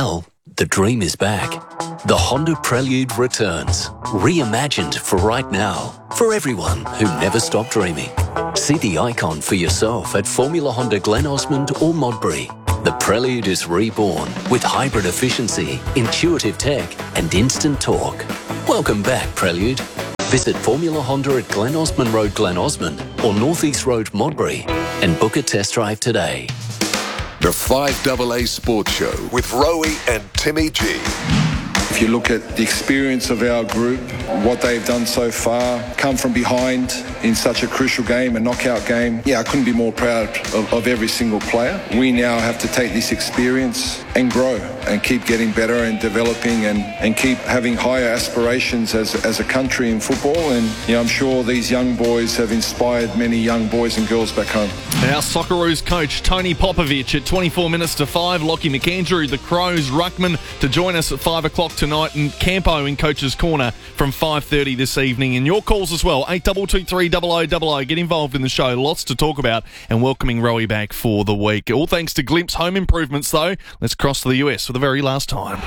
[SPEAKER 5] The dream is back. The Honda Prelude returns, reimagined for right now, for everyone who never stopped dreaming. See the icon for yourself at Formula Honda Glen Osmond or Modbury. The Prelude is reborn with hybrid efficiency, intuitive tech and instant torque. Welcome back, Prelude. Visit Formula Honda at Glen Osmond Road, Glen Osmond or North East Road, Modbury and book a test drive today.
[SPEAKER 11] The 5AA Sports Show with Rowie and Timmy G.
[SPEAKER 6] If you look at the experience of our group, what they've done so far, come from behind in such a crucial game, a knockout game, I couldn't be more proud of every single player. We now have to take this experience and grow and keep getting better and developing and keep having higher aspirations as a country in football. And I'm sure these young boys have inspired many young boys and girls back home.
[SPEAKER 3] Our Socceroos coach, Tony Popovich, at 24 minutes to 5. Lockie McAndrew, the Crows, Ruckman to join us at 5 o'clock tonight, and Campo in Coach's Corner from 5:30 this evening. And your calls as well, 8223 0000. Get involved in the show. Lots to talk about, and welcoming Rowie back for the week. All thanks to Glimpse Home Improvements, though. Let's cross to the US for the very last time.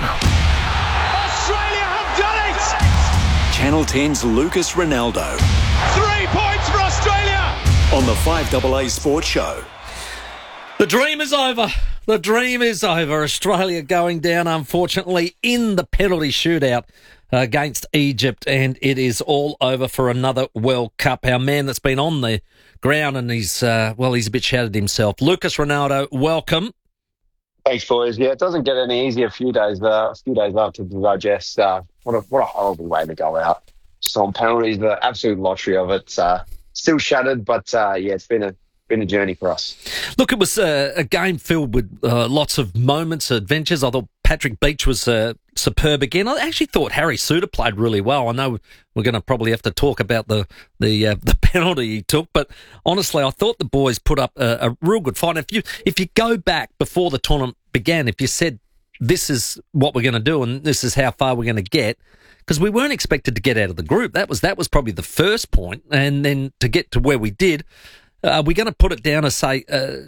[SPEAKER 7] Australia have done it!
[SPEAKER 24] Channel 10's Lucas Ronaldo
[SPEAKER 7] 3 points for Australia!
[SPEAKER 24] on the 5AA Sports Show.
[SPEAKER 1] The dream is over. The dream is over. Australia going down, unfortunately, in the penalty shootout against Egypt, and it is all over for another World Cup. Our man that's been on the ground, and he's a bit shattered himself. Lucas Ronaldo, welcome.
[SPEAKER 8] Thanks, boys. Yeah, it doesn't get any easier. A few days after the digest. What a horrible way to go out. Just on penalties, the absolute lottery of it. Still shattered, but it's been a journey for us.
[SPEAKER 1] Look, it was a game filled with lots of moments, adventures. I thought Patrick Beach was superb again. I actually thought Harry Suter played really well. I know we're going to probably have to talk about the penalty he took, but honestly, I thought the boys put up a real good fight. If you go back before the tournament began, if you said this is what we're going to do and this is how far we're going to get, because we weren't expected to get out of the group. That was probably the first point, and then to get to where we did. Are we going to put it down as, say,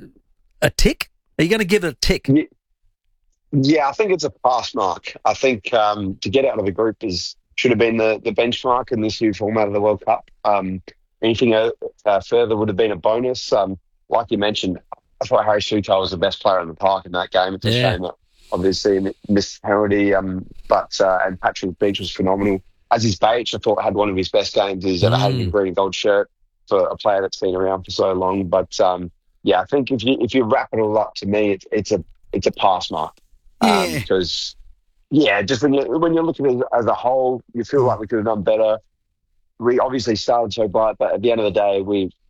[SPEAKER 1] a tick? Are you going to give it a tick?
[SPEAKER 8] Yeah, I think it's a pass mark. I think to get out of the group should have been the benchmark in this new format of the World Cup. Anything further would have been a bonus. Like you mentioned, I thought Harry Suter was the best player in the park in that game. It's a shame that obviously he missed the penalty, and Patrick Beach was phenomenal. Aziz Beach, I thought, had one of his best games he's ever had in a green and gold shirt for a player that's been around for so long. But I think if you wrap it all up, to me, it's a pass mark. Because just when you're looking at it as a whole, you feel like we could have done better. We obviously started so bright, but at the end of the day,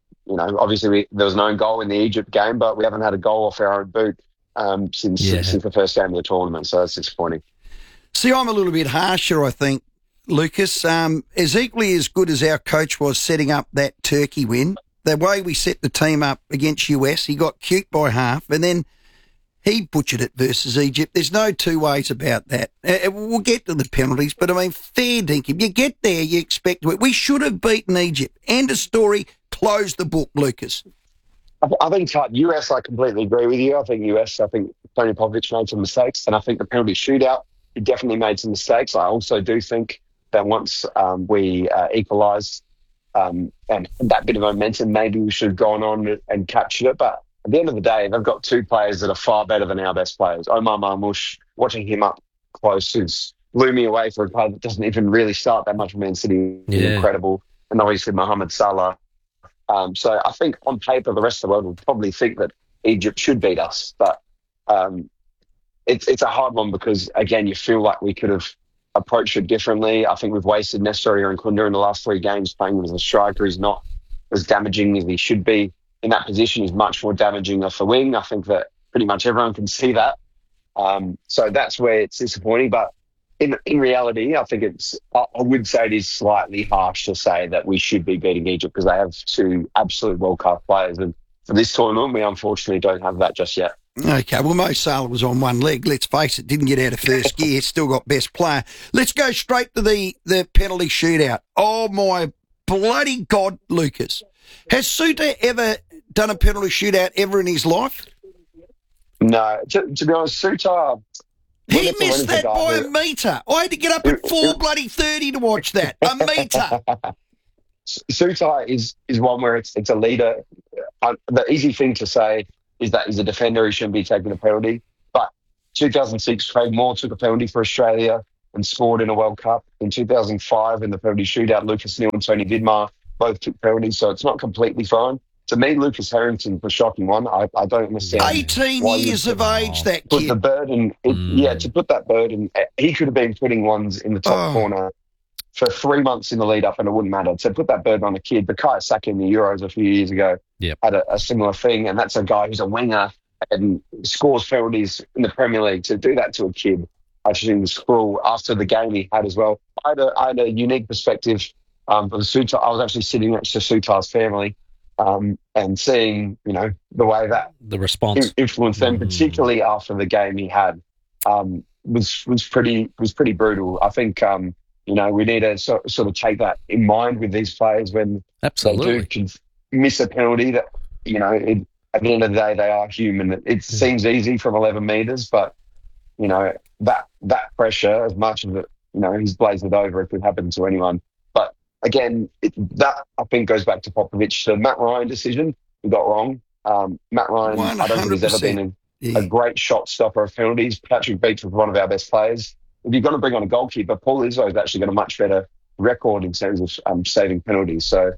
[SPEAKER 8] there was no own goal in the Egypt game, but we haven't had a goal off our own boot since the first game of the tournament, so it's disappointing.
[SPEAKER 2] See, I'm a little bit harsher, I think, Lucas. As equally as good as our coach was setting up that Turkey win, the way we set the team up against US, he got cute by half, and then he butchered it versus Egypt. There's no two ways about that. We'll get to the penalties, but I mean, fair dinkum. You get there, you expect to it. We should have beaten Egypt. End of story. Close the book, Lucas.
[SPEAKER 8] I think US, I completely agree with you. I think Tony Popovich made some mistakes, and I think the penalty shootout, he definitely made some mistakes. I also do think that once we equalised and that bit of momentum, maybe we should have gone on and captured it. But at the end of the day, they've got two players that are far better than our best players. Omar Marmoush, watching him up close, blew me away for a player that doesn't even really start that much for Man City. Incredible. And obviously Mohamed Salah. So I think on paper, the rest of the world will probably think that Egypt should beat us. But it's a hard one because, again, you feel like we could have approached it differently. I think we've wasted Nestor Irankunda in the last 3 games playing as a striker. He's not as damaging as he should be. In that position, he's much more damaging off the wing. I think that pretty much everyone can see that. So that's where it's disappointing. But in reality, I think I would say it is slightly harsh to say that we should be beating Egypt because they have 2 absolute World Cup players. And for this tournament, we unfortunately don't have that just yet.
[SPEAKER 2] Okay, well, Mo Salah was on one leg, let's face it, didn't get out of first gear, still got best player. Let's go straight to the penalty shootout. Oh, my bloody God, Lucas. Has Suter ever done a penalty shootout ever in his life?
[SPEAKER 8] No. To be honest, Suter,
[SPEAKER 2] He missed that by a metre. I had to get up at 4:30 to watch that. A metre.
[SPEAKER 8] Sutai is one where it's a leader. The easy thing to say is that he's a defender. He shouldn't be taking a penalty. But 2006, Craig Moore took a penalty for Australia and scored in a World Cup. In 2005, in the penalty shootout, Lucas Neal and Tony Vidmar both took penalties, so it's not completely fine. To me, Lucas Harrington's the shocking one. I don't understand.
[SPEAKER 2] 18 years of age, that
[SPEAKER 8] put
[SPEAKER 2] kid.
[SPEAKER 8] the burden, to put that burden, he could have been putting ones in the top corner for 3 months in the lead up, and it wouldn't matter. To put that burden on a kid, Bukayo Saka in the Euros a few years ago had a similar thing, and that's a guy who's a winger and scores penalties in the Premier League. To do that to a kid, I just think was cruel. After the game he had as well, I had a unique perspective for the Sutai. I was actually sitting next to Sutai's family. And seeing, the way that
[SPEAKER 1] the response
[SPEAKER 8] influenced them, particularly after the game he had, was pretty brutal. I think we need to sort of take that in mind with these players when they do miss a penalty. That at the end of the day they are human. It seems easy from 11 metres, but that pressure, as much of it, he's blazed it over. It could happen to anyone. Again, that I think goes back to Popovich. The Matt Ryan decision we got wrong. Matt Ryan, 100%. I don't think he's ever been a great shot stopper of penalties. Patrick Beach was one of our best players. If you're going to bring on a goalkeeper, Paul Izzo has actually got a much better record in terms of saving penalties. So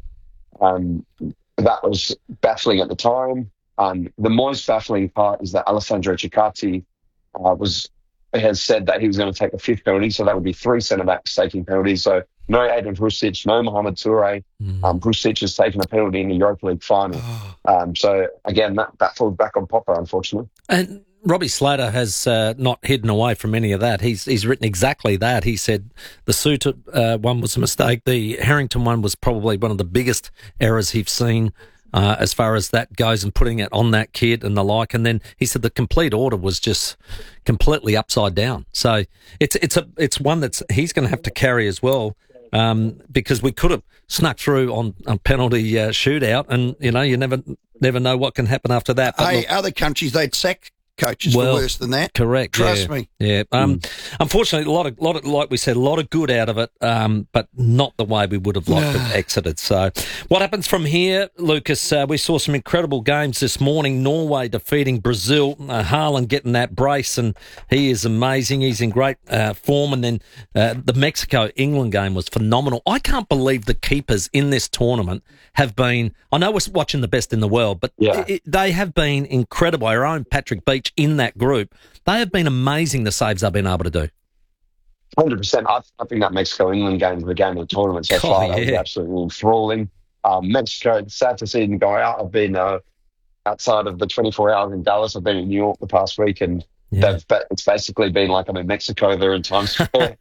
[SPEAKER 8] that was baffling at the time. The most baffling part is that Alessandro Ciccardi has said that he was going to take a fifth penalty, so that would be 3 centre-backs taking penalties. So no Adrian Hrusic, no Mohamed Toure. Hrusic has taken a penalty in the Europa League final. So, again, that falls back on Popper, unfortunately.
[SPEAKER 1] And Robbie Slater has not hidden away from any of that. He's written exactly that. He said the Suter one was a mistake. The Harrington one was probably one of the biggest errors he's seen as far as that goes, and putting it on that kid and the like. And then he said the complete order was just completely upside down. So it's one that's he's going to have to carry as well, because we could have snuck through on a penalty shootout, and you never know what can happen after that. But
[SPEAKER 2] hey, other countries they'd sack coaches for worse than that.
[SPEAKER 1] Correct.
[SPEAKER 2] Trust me.
[SPEAKER 1] Yeah. Unfortunately, a lot of like we said, a lot of good out of it, but not the way we would have liked it exited. So, what happens from here, Lucas? We saw some incredible games this morning. Norway defeating Brazil. Haaland getting that brace, and he is amazing. He's in great form. And then the Mexico-England game was phenomenal. I can't believe the keepers in this tournament have been. I know we're watching the best in the world, but they have been incredible. Our own Patrick Beach in that group, they have been amazing, the saves they've been able to do.
[SPEAKER 8] 100%. I think that Mexico-England game is the game of the tournament so far. That was absolutely enthralling. Mexico, it's sad to see them go out. I've been outside of the 24 hours in Dallas. I've been in New York the past week, and it's basically been like I'm in Mexico. They're in Times Square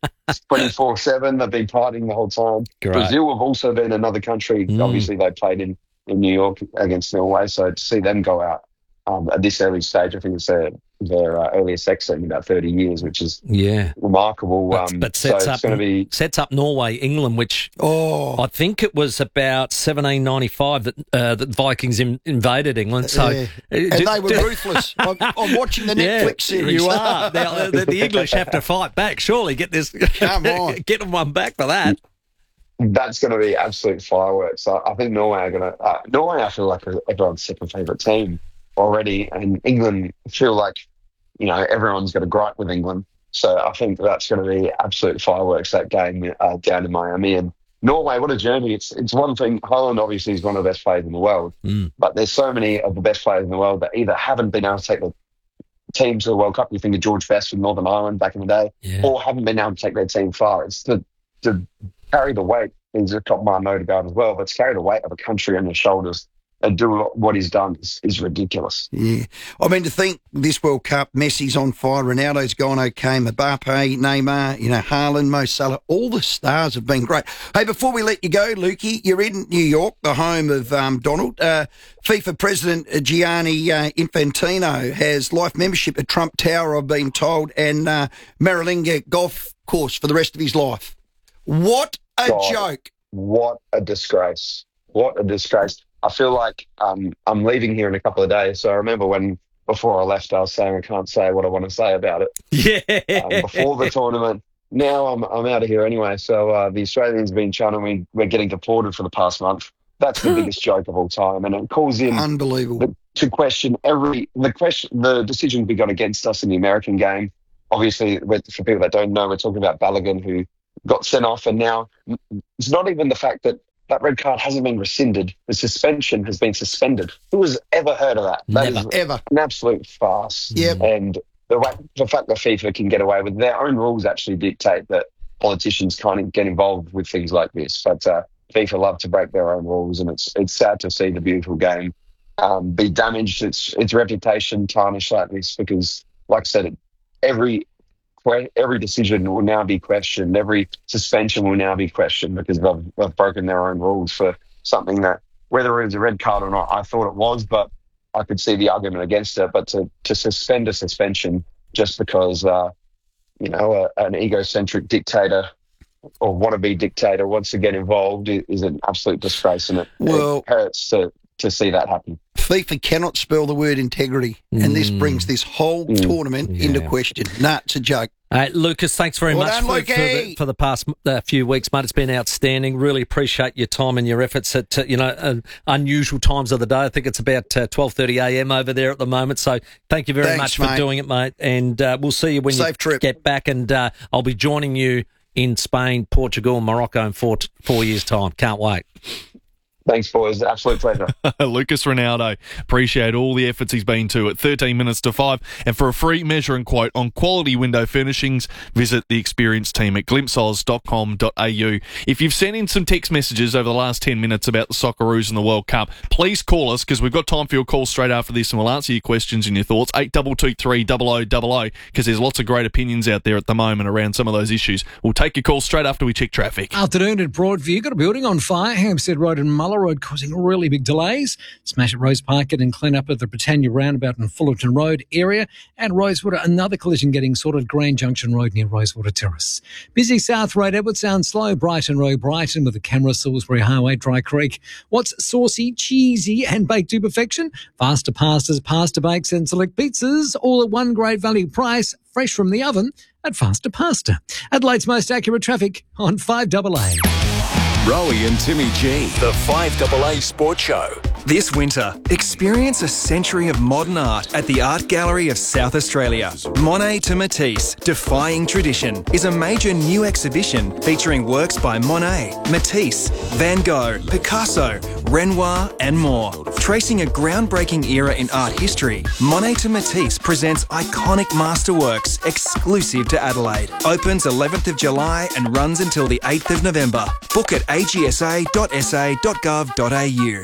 [SPEAKER 8] 24/7. They've been partying the whole time. Great. Brazil have also been another country. Obviously, they played in New York against Norway, so to see them go out at this early stage, I think it's their earliest exit in about 30 years, which is remarkable.
[SPEAKER 1] But sets up Norway, England, which I think it was about 1795 that Vikings invaded England. So
[SPEAKER 2] and they were ruthless. I'm watching the Netflix series.
[SPEAKER 1] You are. Now, the English have to fight back. Surely get this. Come on, get them one back for that.
[SPEAKER 8] That's going to be absolute fireworks. I think Norway are going to. Norway, I feel like everyone's second favourite team already, and England feel like everyone's got a gripe with England, so I think that's going to be absolute fireworks, that game down in Miami. And Norway, what a journey. It's one thing, Haaland obviously is one of the best players in the world, but there's so many of the best players in the world that either haven't been able to take the team to the World Cup. You think of George Best from Northern Ireland back in the day, or haven't been able to take their team far. It's to carry the weight, is a top man no doubt as well, but to carry the weight of a country on your shoulders and do what he's done is ridiculous.
[SPEAKER 2] Yeah. I mean, to think this World Cup, Messi's on fire, Ronaldo's gone okay, Mbappe, Neymar, Haaland, Mo Salah, all the stars have been great. Hey, before we let you go, Lukey, you're in New York, the home of Donald. FIFA President Gianni Infantino has life membership at Trump Tower, I've been told, and Mar-a-Lago golf course for the rest of his life. What a joke.
[SPEAKER 8] What a disgrace. What a disgrace. I feel like I'm leaving here in a couple of days. So I remember when before I left, I was saying I can't say what I want to say about it.
[SPEAKER 1] Yeah.
[SPEAKER 8] Before the tournament. Now I'm out of here anyway. So the Australians have been channeling, we're getting deported for the past month. That's the biggest joke of all time, and it calls in
[SPEAKER 2] unbelievable
[SPEAKER 8] to question the decision we got against us in the American game. Obviously, for people that don't know, we're talking about Balogun, who got sent off, and now it's not even the fact that red card hasn't been rescinded. The suspension has been suspended. Who has ever heard of that? That is
[SPEAKER 2] ever
[SPEAKER 8] an absolute farce.
[SPEAKER 2] Yep.
[SPEAKER 8] And the fact that FIFA can get away with their own rules actually dictate that politicians can't get involved with things like this. But FIFA love to break their own rules, and it's sad to see the beautiful game be damaged, its reputation tarnished like this, because, like I said, every decision will now be questioned. Every suspension will now be questioned because they've broken their own rules for something that, whether it was a red card or not, I thought it was, but I could see the argument against it. But to suspend a suspension just because, an egocentric dictator or wannabe dictator wants to get involved is an absolute disgrace, and it hurts to see that happen.
[SPEAKER 2] FIFA cannot spell the word integrity, and this brings this whole tournament into question. It's a joke.
[SPEAKER 1] Lucas, thanks very much for the past few weeks, mate. It's been outstanding. Really appreciate your time and your efforts at unusual times of the day. I think it's about 12:30 a.m. over there at the moment. So thank you very much for doing it, mate. And we'll see you when you get back. And I'll be joining you in Spain, Portugal, and Morocco in 4 years' time. Can't wait.
[SPEAKER 8] Thanks, boys. Absolute pleasure.
[SPEAKER 3] Lucas Ronaldo. Appreciate all the efforts he's been to at 13 minutes to 5. And for a free measure and quote on quality window furnishings, visit the experienced team at glimpseoz.com.au. If you've sent in some text messages over the last 10 minutes about the Socceroos and the World Cup, please call us, because we've got time for your calls straight after this, and we'll answer your questions and your thoughts. 8223 0000, because there's lots of great opinions out there at the moment around some of those issues. We'll take your calls straight after we check traffic.
[SPEAKER 18] Afternoon at Broadview. Got a building on fire, Hampstead Road and Muller Road, causing really big delays. Smash at Rose Parket and clean up at the Britannia Roundabout and Fullerton Road area. And Rosewater, another collision getting sorted, Grand Junction Road near Rosewater Terrace. Busy South Road, Edwardstown slow, Brighton Road, Brighton with the camera, Salisbury Highway, Dry Creek. What's saucy, cheesy and baked to perfection? Faster pastas, pasta bakes and select pizzas, all at one great value price, fresh from the oven at Faster Pasta. Adelaide's most accurate traffic on 5AA.
[SPEAKER 9] Rowie and Timmy G, the 5AA Sports Show.
[SPEAKER 10] This winter, experience a century of modern art at the Art Gallery of South Australia. Monet to Matisse, Defying Tradition, is a major new exhibition featuring works by Monet, Matisse, Van Gogh, Picasso, Renoir and more. Tracing a groundbreaking era in art history, Monet to Matisse presents iconic masterworks exclusive to Adelaide. Opens 11th of July and runs until the 8th of November. Book at agsa.sa.gov.au.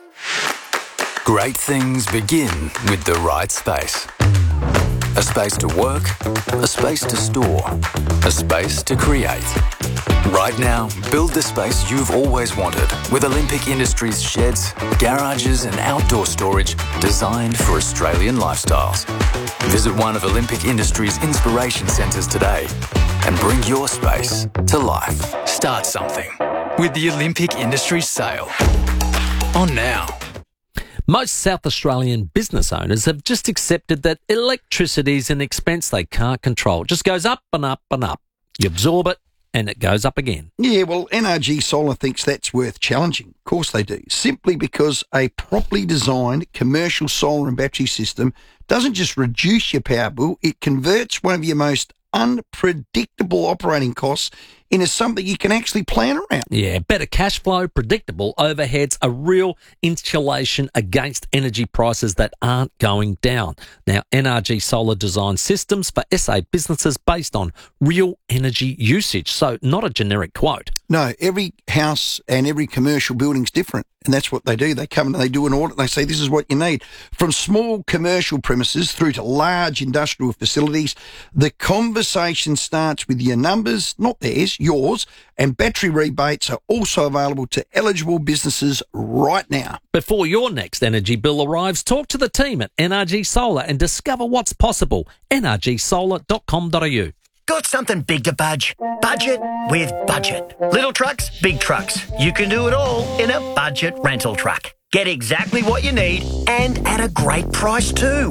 [SPEAKER 13] Great things begin with the right space. A space to work, a space to store, a space to create. Right now, build the space you've always wanted with Olympic Industries sheds, garages and outdoor storage designed for Australian lifestyles. Visit one of Olympic Industries' inspiration centres today and bring your space to life. Start something with the Olympic Industries sale. On now.
[SPEAKER 1] Most South Australian business owners have just accepted that electricity is an expense they can't control. It just goes up and up and up. You absorb it and it goes up again.
[SPEAKER 2] Yeah, well, NRG Solar thinks that's worth challenging. Of course they do. Simply because a properly designed commercial solar and battery system doesn't just reduce your power bill, it converts one of your most unpredictable operating costs into something you can actually plan around.
[SPEAKER 1] Yeah, better cash flow, predictable overheads, a real insulation against energy prices that aren't going down. Now, NRG Solar designs systems for SA businesses based on real energy usage, so not a generic quote.
[SPEAKER 2] No, every house and every commercial building's different, and that's what they do. They come and they do an audit and they say, this is what you need. From small commercial premises through to large industrial facilities, the conversation starts with your numbers, not theirs, yours, and battery rebates are also available to eligible businesses right now.
[SPEAKER 1] Before your next energy bill arrives, talk to the team at NRG Solar and discover what's possible. nrgsolar.com.au.
[SPEAKER 14] Got something big to budge? Budget with Budget. Little trucks, big trucks. You can do it all in a Budget rental truck. Get exactly what you need and at a great price too.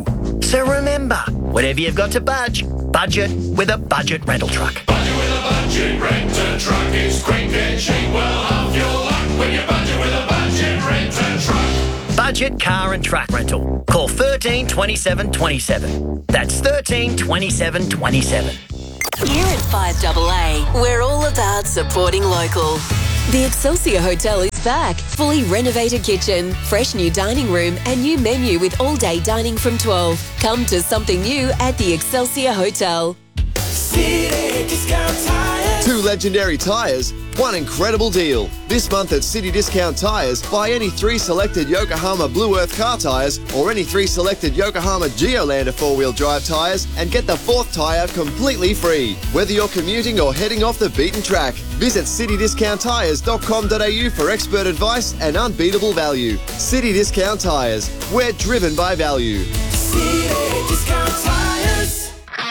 [SPEAKER 14] So remember, whatever you've got to budget with a budget rental truck.
[SPEAKER 4] Budget with a budget rent-a truck is quick and cheap. Well, have your luck when you budget with a budget rent-a truck.
[SPEAKER 14] Budget car and truck rental. Call 13 27 27. That's 13 27 27.
[SPEAKER 22] Here at 5AA, we're all about supporting local. The Excelsior Hotel is back. Fully renovated kitchen, fresh new dining room and new menu with all-day dining from 12. Come to something new at the Excelsior Hotel.
[SPEAKER 15] City Discount Tires. 2 legendary tyres, 1 incredible deal. This month at City Discount Tyres, buy any 3 selected Yokohama Blue Earth car tyres or any 3 selected Yokohama Geolander 4-wheel drive tyres and get the 4th tyre completely free. Whether you're commuting or heading off the beaten track, visit citydiscounttyres.com.au for expert advice and unbeatable value. City Discount Tyres, we're driven by value. City Discount Tyres.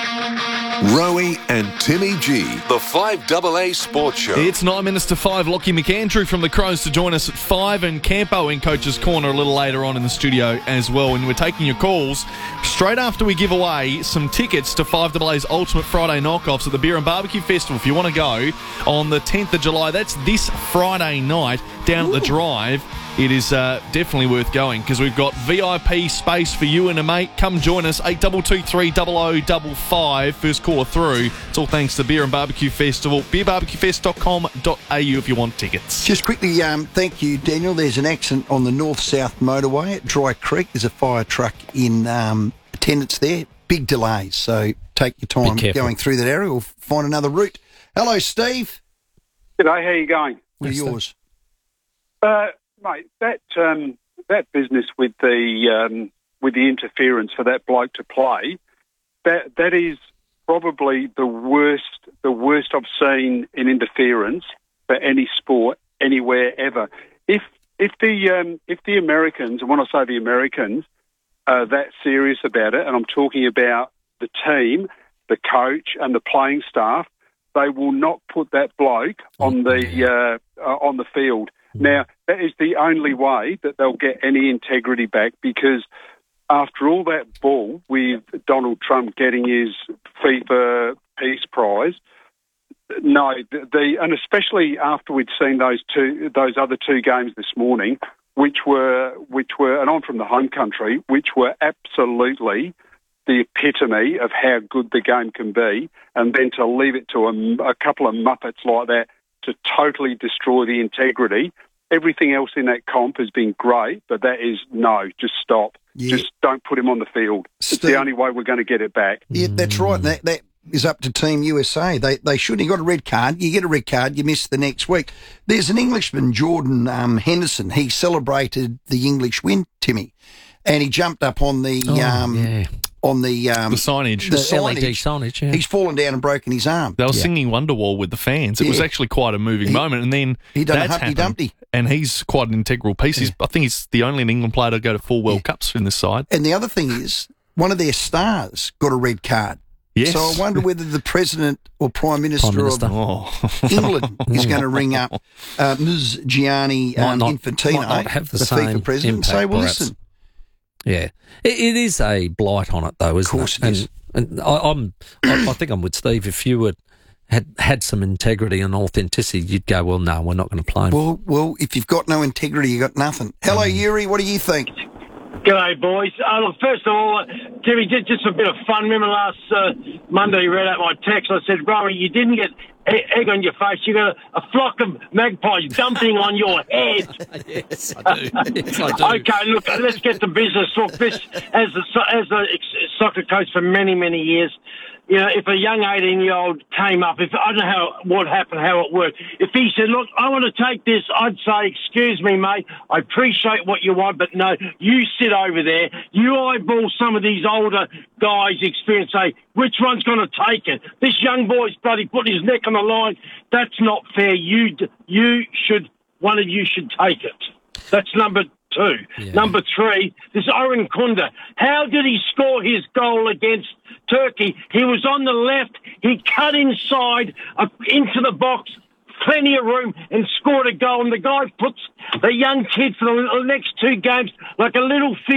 [SPEAKER 11] Rowie and Timmy G, the 5AA Sports Show.
[SPEAKER 3] It's 9 minutes to 5. Lockie McAndrew from the Crows to join us at 5, and Campo in Coach's Corner a little later on in the studio as well. And we're taking your calls straight after we give away some tickets to 5AA's Ultimate Friday Knockoffs at the Beer and Barbecue Festival. If you want to go on the 10th of July, that's this Friday night down at the Drive. It is definitely worth going because we've got VIP space for you and a mate. Come join us, 8223 0055. First caller through. It's all thanks to Beer and Barbecue Festival. beerbarbecufest.com.au if you want tickets.
[SPEAKER 2] Just quickly, thank you, Daniel. There's an accident on the north-south motorway at Dry Creek. There's a fire truck in attendance there. Big delays, so take your time going through that area. We'll find another route. Hello, Steve.
[SPEAKER 16] G'day, how you going?
[SPEAKER 2] We're yours.
[SPEAKER 16] Mate, that business with the interference for that bloke to play, that is probably the worst I've seen in interference for any sport anywhere ever. If the Americans, and when I say the Americans, are that serious about it, and I'm talking about the team, the coach, and the playing staff, they will not put that bloke on the field. Now, that is the only way that they'll get any integrity back, because after all that bull with Donald Trump getting his FIFA Peace Prize, no, and especially after we'd seen those other 2 games this morning, which were, and I'm from the home country, which were absolutely the epitome of how good the game can be, and then to leave it to a couple of muppets like that to totally destroy the integrity. Everything else in that comp has been great, but that is no, just stop. Yeah. Just don't put him on the field. It's the only way we're going to get it back.
[SPEAKER 2] Yeah, that's right. That is up to Team USA. They shouldn't. He got a red card. You get a red card, you miss the next week. There's an Englishman, Jordan Henderson. He celebrated the English win, Timmy, and he jumped up on the on the
[SPEAKER 3] signage.
[SPEAKER 2] The
[SPEAKER 1] LED signage, yeah.
[SPEAKER 2] He's fallen down and broken his arm.
[SPEAKER 3] They were singing Wonderwall with the fans. It was actually quite a moving moment. And then
[SPEAKER 2] he done
[SPEAKER 3] that's
[SPEAKER 2] a Humpty Dumpty.
[SPEAKER 3] And he's quite an integral piece. I think he's the only England player to go to 4 World Cups in this side.
[SPEAKER 2] And the other thing is, one of their stars got a red card.
[SPEAKER 3] Yes.
[SPEAKER 2] So I wonder whether the President or Prime Minister of England is going to ring up Ms. Gianni Infantino,
[SPEAKER 1] might not have the
[SPEAKER 2] FIFA President, and say, well, listen.
[SPEAKER 1] Yeah, it is a blight on it, though, isn't it?
[SPEAKER 2] Of course it is.
[SPEAKER 1] And I think I'm with Steve. If you had some integrity and authenticity, you'd go, well, no, we're not going to play him.
[SPEAKER 2] Well, if you've got no integrity, you've got nothing. Hello, Yuri. What do you think?
[SPEAKER 17] G'day, boys. Look, first of all, Timmy, just a bit of fun. Remember last Monday you read out my text. I said, Rory, you didn't get egg on your face. You got a flock of magpies dumping on your head.
[SPEAKER 1] Yes, I do. Yes, I do.
[SPEAKER 17] Okay, look, let's get to business. Look, this, as a soccer coach for many, many years, you know, if a young 18-year-old came up, I don't know what happened, how it worked. If he said, look, I want to take this, I'd say, excuse me, mate, I appreciate what you want, but no, you sit over there, you eyeball some of these older guys' experience, say, which one's going to take it? This young boy's bloody put his neck on the line. That's not fair. One of you should take it. That's number 2. Yeah. Number 3, this Oren Kunda. How did he score his goal against Turkey? He was on the left. He cut inside into the box, plenty of room, and scored a goal. And the guy puts the young kid for the next 2 games like a little fish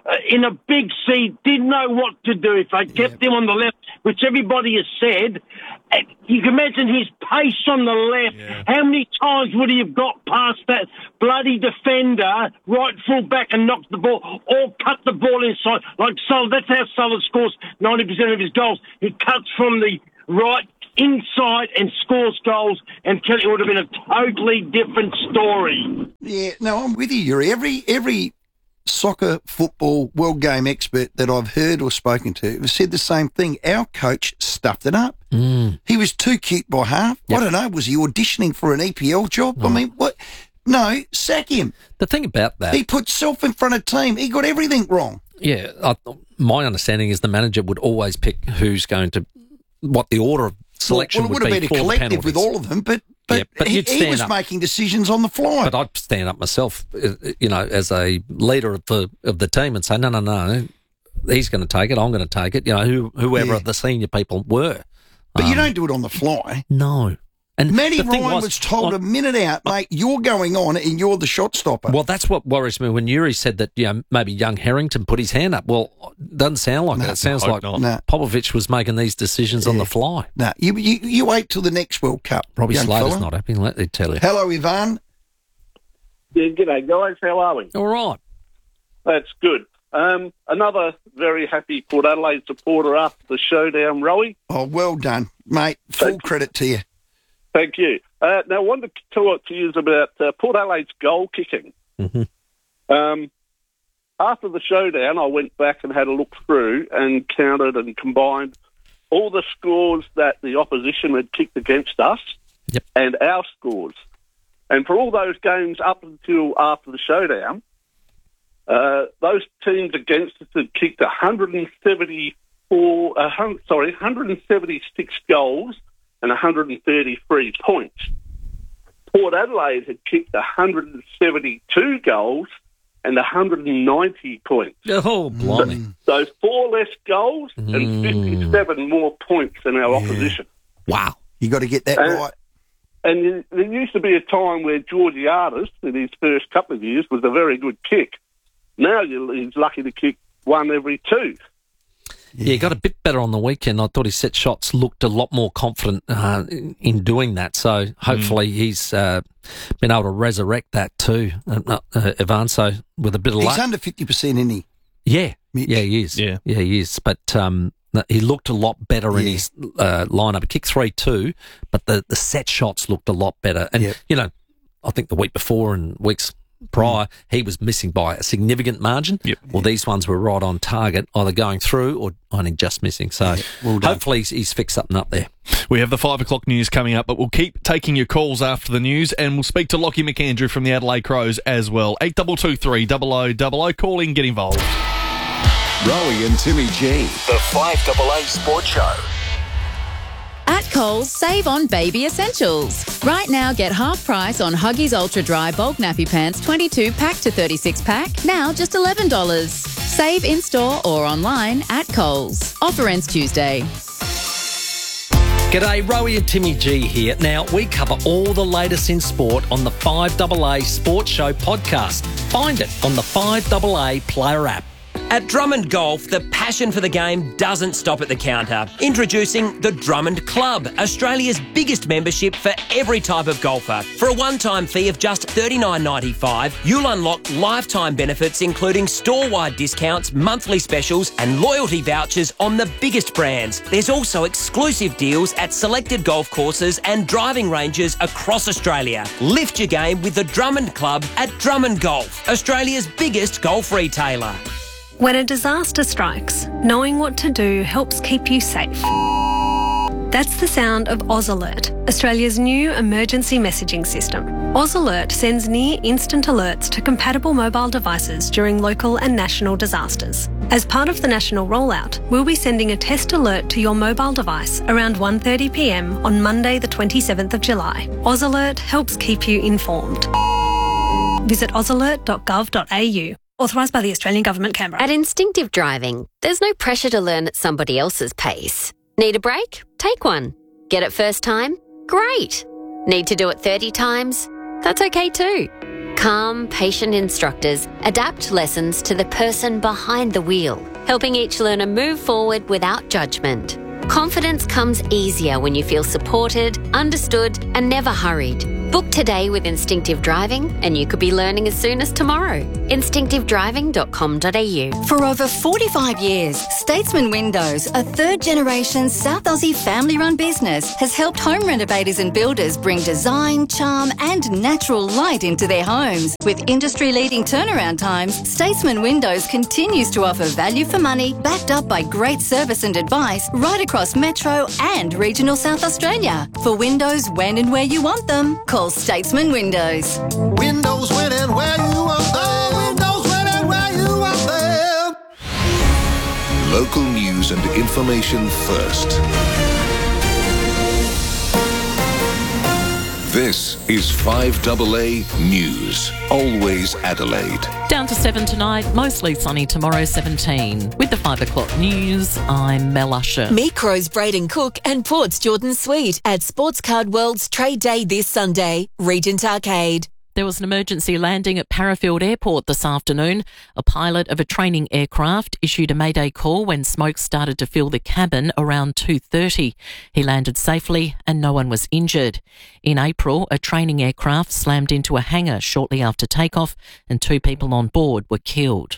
[SPEAKER 17] in a big seat, didn't know what to do. If they kept him on the left, which everybody has said, you can imagine his pace on the left. Yeah. How many times would he have got past that bloody defender, right full back, and knocked the ball, or cut the ball inside? Like Sullivan, that's how Sullivan scores 90% of his goals. He cuts from the right inside and scores goals, and it would have been a totally different story.
[SPEAKER 2] Yeah, no, I'm with you, Yuri. Every soccer, football, world game expert that I've heard or spoken to have said the same thing. Our coach stuffed it up. He was too cute by half. Yep. I don't know, was he auditioning for an EPL job? I mean, what? No, sack him.
[SPEAKER 1] The thing about that...
[SPEAKER 2] He put self in front of team. He got everything wrong.
[SPEAKER 1] Yeah, my understanding is the manager would always pick who's going to... what the order of selection
[SPEAKER 2] would have been a collective with all of them, but he was making decisions on the fly.
[SPEAKER 1] But I'd stand up myself, as a leader of the team and say, no, he's going to take it, I'm going to take it, whoever the senior people were.
[SPEAKER 2] But you don't do it on the fly.
[SPEAKER 1] No. And
[SPEAKER 2] Matty Ryan was told a minute out, mate, you're going on and you're the shot stopper.
[SPEAKER 1] Well, that's what worries me when Yuri said that maybe young Harrington put his hand up. Well, it doesn't sound like that. It sounds like Popovic was making these decisions on the fly.
[SPEAKER 2] No, you wait till the next World Cup.
[SPEAKER 1] Robbie Slater's not happy, let me tell you.
[SPEAKER 2] Hello, Ivan.
[SPEAKER 19] Yeah, g'day, guys. How are we?
[SPEAKER 1] All right.
[SPEAKER 19] That's good. Another very happy Port Adelaide supporter after the showdown, Rowie.
[SPEAKER 2] Oh, well done, mate. Full credit to you.
[SPEAKER 19] Thank you. Now, I wanted to talk to you about Port Adelaide's goal kicking.
[SPEAKER 1] Mm-hmm.
[SPEAKER 19] After the showdown, I went back and had a look through and counted and combined all the scores that the opposition had kicked against us and our scores. And for all those games up until after the showdown, those teams against us had kicked 176 goals and 133 points. Port Adelaide had kicked 172 goals and 190 points.
[SPEAKER 1] Oh, blimey.
[SPEAKER 19] So 4 less goals and 57 more points than our opposition.
[SPEAKER 1] Wow.
[SPEAKER 2] You got to get that right.
[SPEAKER 19] And there used to be a time where Georgiades, in his first couple of years, was a very good kick. Now he's lucky to kick 1 every 2.
[SPEAKER 1] Yeah, he got a bit better on the weekend. I thought his set shots looked a lot more confident in doing that. So hopefully he's been able to resurrect that too, Ivan. So with a bit of luck.
[SPEAKER 2] He's under 50%, isn't he?
[SPEAKER 1] Yeah.
[SPEAKER 2] Mitch?
[SPEAKER 1] Yeah, he is. Yeah, he is. But he looked a lot better in his lineup. He kicked 3-2, but the set shots looked a lot better. And, I think the week before and weeks prior, he was missing by a significant margin. Well, these ones were right on target, either going through or only just missing. So hopefully he's fixed something up there.
[SPEAKER 3] We have the 5 o'clock news coming up, but we'll keep taking your calls after the news, and we'll speak to Lockie McAndrew from the Adelaide Crows as well. 8223 0000. Call in, get involved.
[SPEAKER 9] Rowie and Timmy G, the 5AA Sports Show.
[SPEAKER 20] At Coles, save on baby essentials. Right now, get half price on Huggies Ultra Dry Bulk Nappy Pants 22 pack to 36 pack, now just $11. Save in-store or online at Coles. Offer ends Tuesday.
[SPEAKER 1] G'day, Rowie and Timmy G here. Now, we cover all the latest in sport on the 5AA Sports Show podcast. Find it on the 5AA Player app.
[SPEAKER 12] At Drummond Golf, the passion for the game doesn't stop at the counter. Introducing the Drummond Club, Australia's biggest membership for every type of golfer. For a one-time fee of just $39.95, you'll unlock lifetime benefits including store-wide discounts, monthly specials and loyalty vouchers on the biggest brands. There's also exclusive deals at selected golf courses and driving ranges across Australia. Lift your game with the Drummond Club at Drummond Golf, Australia's biggest golf retailer.
[SPEAKER 21] When a disaster strikes, knowing what to do helps keep you safe. That's the sound of Oz Alert, Australia's new emergency messaging system. Oz Alert sends near-instant alerts to compatible mobile devices during local and national disasters. As part of the national rollout, we'll be sending a test alert to your mobile device around 1:30 p.m. on Monday the 27th of July. Oz Alert helps keep you informed. Visit ozalert.gov.au. Authorised by the Australian Government, Canberra.
[SPEAKER 23] At Instinctive Driving, there's no pressure to learn at somebody else's pace. Need a break? Take one. Get it first time? Great. Need to do it 30 times? That's okay too. Calm, patient instructors adapt lessons to the person behind the wheel, helping each learner move forward without judgment. Confidence comes easier when you feel supported, understood, and never hurried. Book today with Instinctive Driving and you could be learning as soon as tomorrow. Instinctivedriving.com.au.
[SPEAKER 5] For over 45 years, Statesman Windows, a third-generation South Aussie family-run business, has helped home renovators and builders bring design, charm and natural light into their homes. With industry-leading turnaround times, Statesman Windows continues to offer value for money, backed up by great service and advice right across Metro and regional South Australia. For windows when and where you want them, call Statesman Windows.
[SPEAKER 6] Windows when and where you want them. Windows when and where you want them.
[SPEAKER 11] Local news and information first. This is 5AA News. Always Adelaide.
[SPEAKER 7] Down to 7 tonight, mostly sunny tomorrow, 17. With the 5 o'clock news, I'm Mel Usher.
[SPEAKER 22] Meet Crows Braden Cook and Port's Jordan Sweet at Sports Card World's Trade Day this Sunday, Regent Arcade.
[SPEAKER 7] There was an emergency landing at Parafield Airport this afternoon. A pilot of a training aircraft issued a mayday call when smoke started to fill the cabin around 2:30. He landed safely and no one was injured. In April, a training aircraft slammed into a hangar shortly after takeoff and 2 people on board were killed.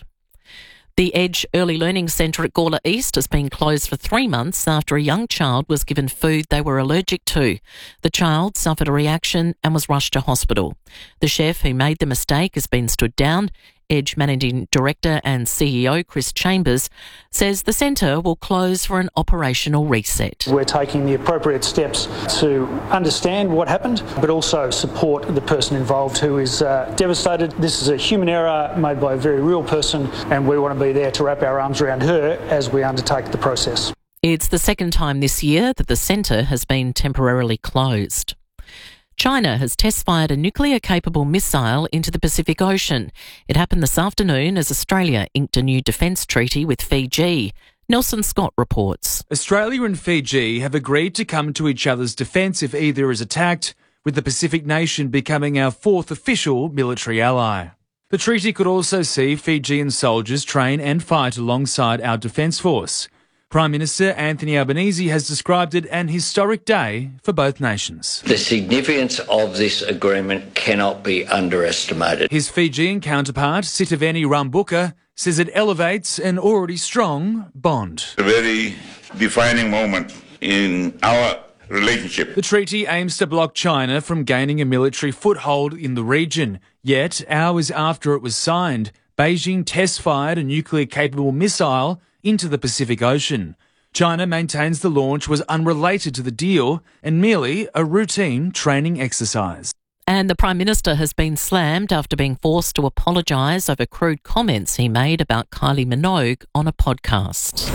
[SPEAKER 7] The Edge Early Learning Centre at Gawler East has been closed for 3 months after a young child was given food they were allergic to. The child suffered a reaction and was rushed to hospital. The chef who made the mistake has been stood down. Edge Managing Director and CEO Chris Chambers says the centre will close for an operational reset.
[SPEAKER 24] We're taking the appropriate steps to understand what happened, but also support the person involved who is devastated. This is a human error made by a very real person, and we want to be there to wrap our arms around her as we undertake the process.
[SPEAKER 7] It's the second time this year that the centre has been temporarily closed. China has test-fired a nuclear-capable missile into the Pacific Ocean. It happened this afternoon as Australia inked a new defence treaty with Fiji. Nelson Scott reports.
[SPEAKER 25] Australia and Fiji have agreed to come to each other's defence if either is attacked, with the Pacific nation becoming our 4th official military ally. The treaty could also see Fijian soldiers train and fight alongside our defence force. Prime Minister Anthony Albanese has described it an historic day for both nations.
[SPEAKER 26] The significance of this agreement cannot be underestimated.
[SPEAKER 25] His Fijian counterpart, Sitiveni Rambuka, says it elevates an already strong bond.
[SPEAKER 27] A very defining moment in our relationship.
[SPEAKER 25] The treaty aims to block China from gaining a military foothold in the region. Yet, hours after it was signed, Beijing test-fired a nuclear-capable missile into the Pacific Ocean. China maintains the launch was unrelated to the deal and merely a routine training exercise.
[SPEAKER 7] And the Prime Minister has been slammed after being forced to apologise over crude comments he made about Kylie Minogue on a podcast.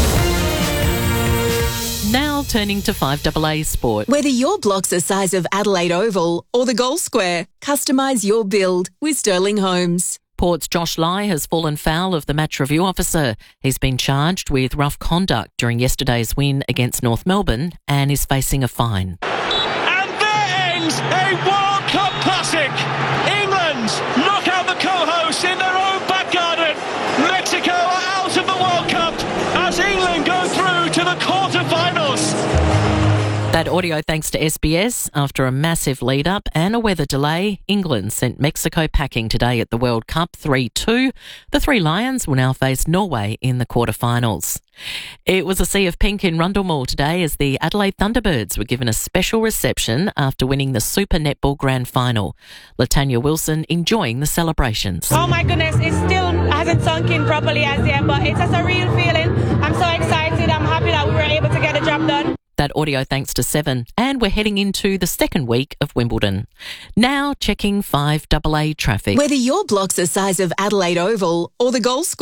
[SPEAKER 7] Now turning to 5AA Sport.
[SPEAKER 22] Whether your block's the size of Adelaide Oval or the Gold Square, customise your build with Sterling Homes.
[SPEAKER 7] Port's Josh Lai has fallen foul of the match review officer. He's been charged with rough conduct during yesterday's win against North Melbourne and is facing a fine.
[SPEAKER 28] And there ends a World Cup classic. England knock out the co-hosts in their own back garden. Mexico are out of the World Cup as England go through to the quarterfinals.
[SPEAKER 7] That audio thanks to SBS. After a massive lead-up and a weather delay, England sent Mexico packing today at the World Cup 3-2. The Three Lions will now face Norway in the quarterfinals. It was a sea of pink in Rundle Mall today as the Adelaide Thunderbirds were given a special reception after winning the Super Netball Grand Final. Latanya Wilson enjoying the celebrations.
[SPEAKER 29] Oh my goodness, it still hasn't sunk in properly as yet, but it's a surreal feeling. I'm so excited. I'm happy that we were able to get the job done.
[SPEAKER 7] That audio thanks to 7. And we're heading into the second week of Wimbledon. Now checking 5AA traffic.
[SPEAKER 22] Whether your block's the size of Adelaide Oval or the Gold Square,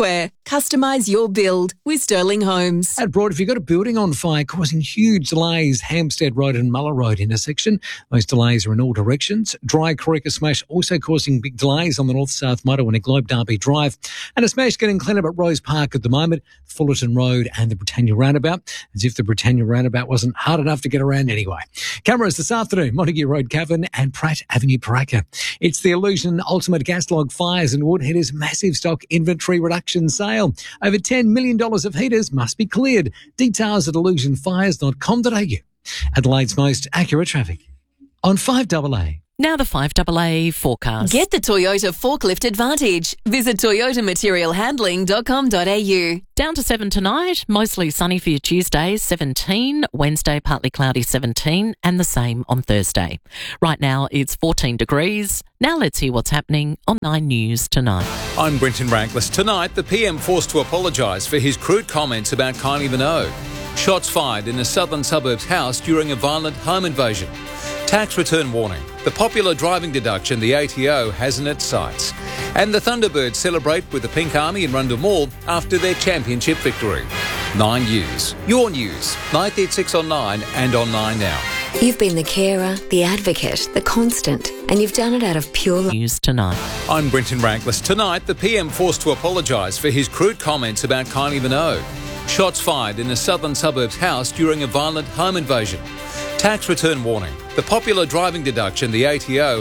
[SPEAKER 22] Customise your build with Sterling Homes.
[SPEAKER 4] At Broad, if you've got a building on fire causing huge delays, Hampstead Road and Muller Road intersection, those delays are in all directions. Dry Creek, a smash also causing big delays on the north-south motorway and Globe Derby Drive. And a smash getting clean up at Rose Park at the moment, Fullerton Road and the Britannia Roundabout, as if the Britannia Roundabout wasn't hard enough to get around anyway. Cameras this afternoon, Montague Road, Cavan and Pratt Avenue, Paraka. It's the Illusion Ultimate Gas Log Fires and Woodheaders massive stock inventory reduction sale. Over $10 million of heaters must be cleared. Details at illusionfires.com.au. Adelaide's most accurate traffic on 5AA.
[SPEAKER 7] Now the 5AA forecast.
[SPEAKER 22] Get the Toyota Forklift Advantage. Visit toyotamaterialhandling.com.au.
[SPEAKER 7] Down to 7 tonight, mostly sunny for your Tuesday, 17. Wednesday, partly cloudy, 17. And the same on Thursday. Right now, it's 14 degrees. Now let's hear what's happening on 9 News tonight.
[SPEAKER 8] I'm Brenton Rankless. Tonight, the PM forced to apologise for his crude comments about Kylie Minogue. Shots fired in a southern suburbs house during a violent home invasion. Tax return warning. The popular driving deduction the ATO has in its sights. And the Thunderbirds celebrate with the Pink Army in Rundle Mall after their championship victory. 9 News. Your news. 936 on 9 and on 9 now.
[SPEAKER 22] You've been the carer, the advocate, the constant, and you've done it out of pure
[SPEAKER 7] news tonight.
[SPEAKER 8] I'm Brenton Rankless. Tonight, the PM forced to apologise for his crude comments about Kylie Minogue. Shots fired in a southern suburbs house during a violent home invasion. Tax return warning. The popular driving deduction the ATO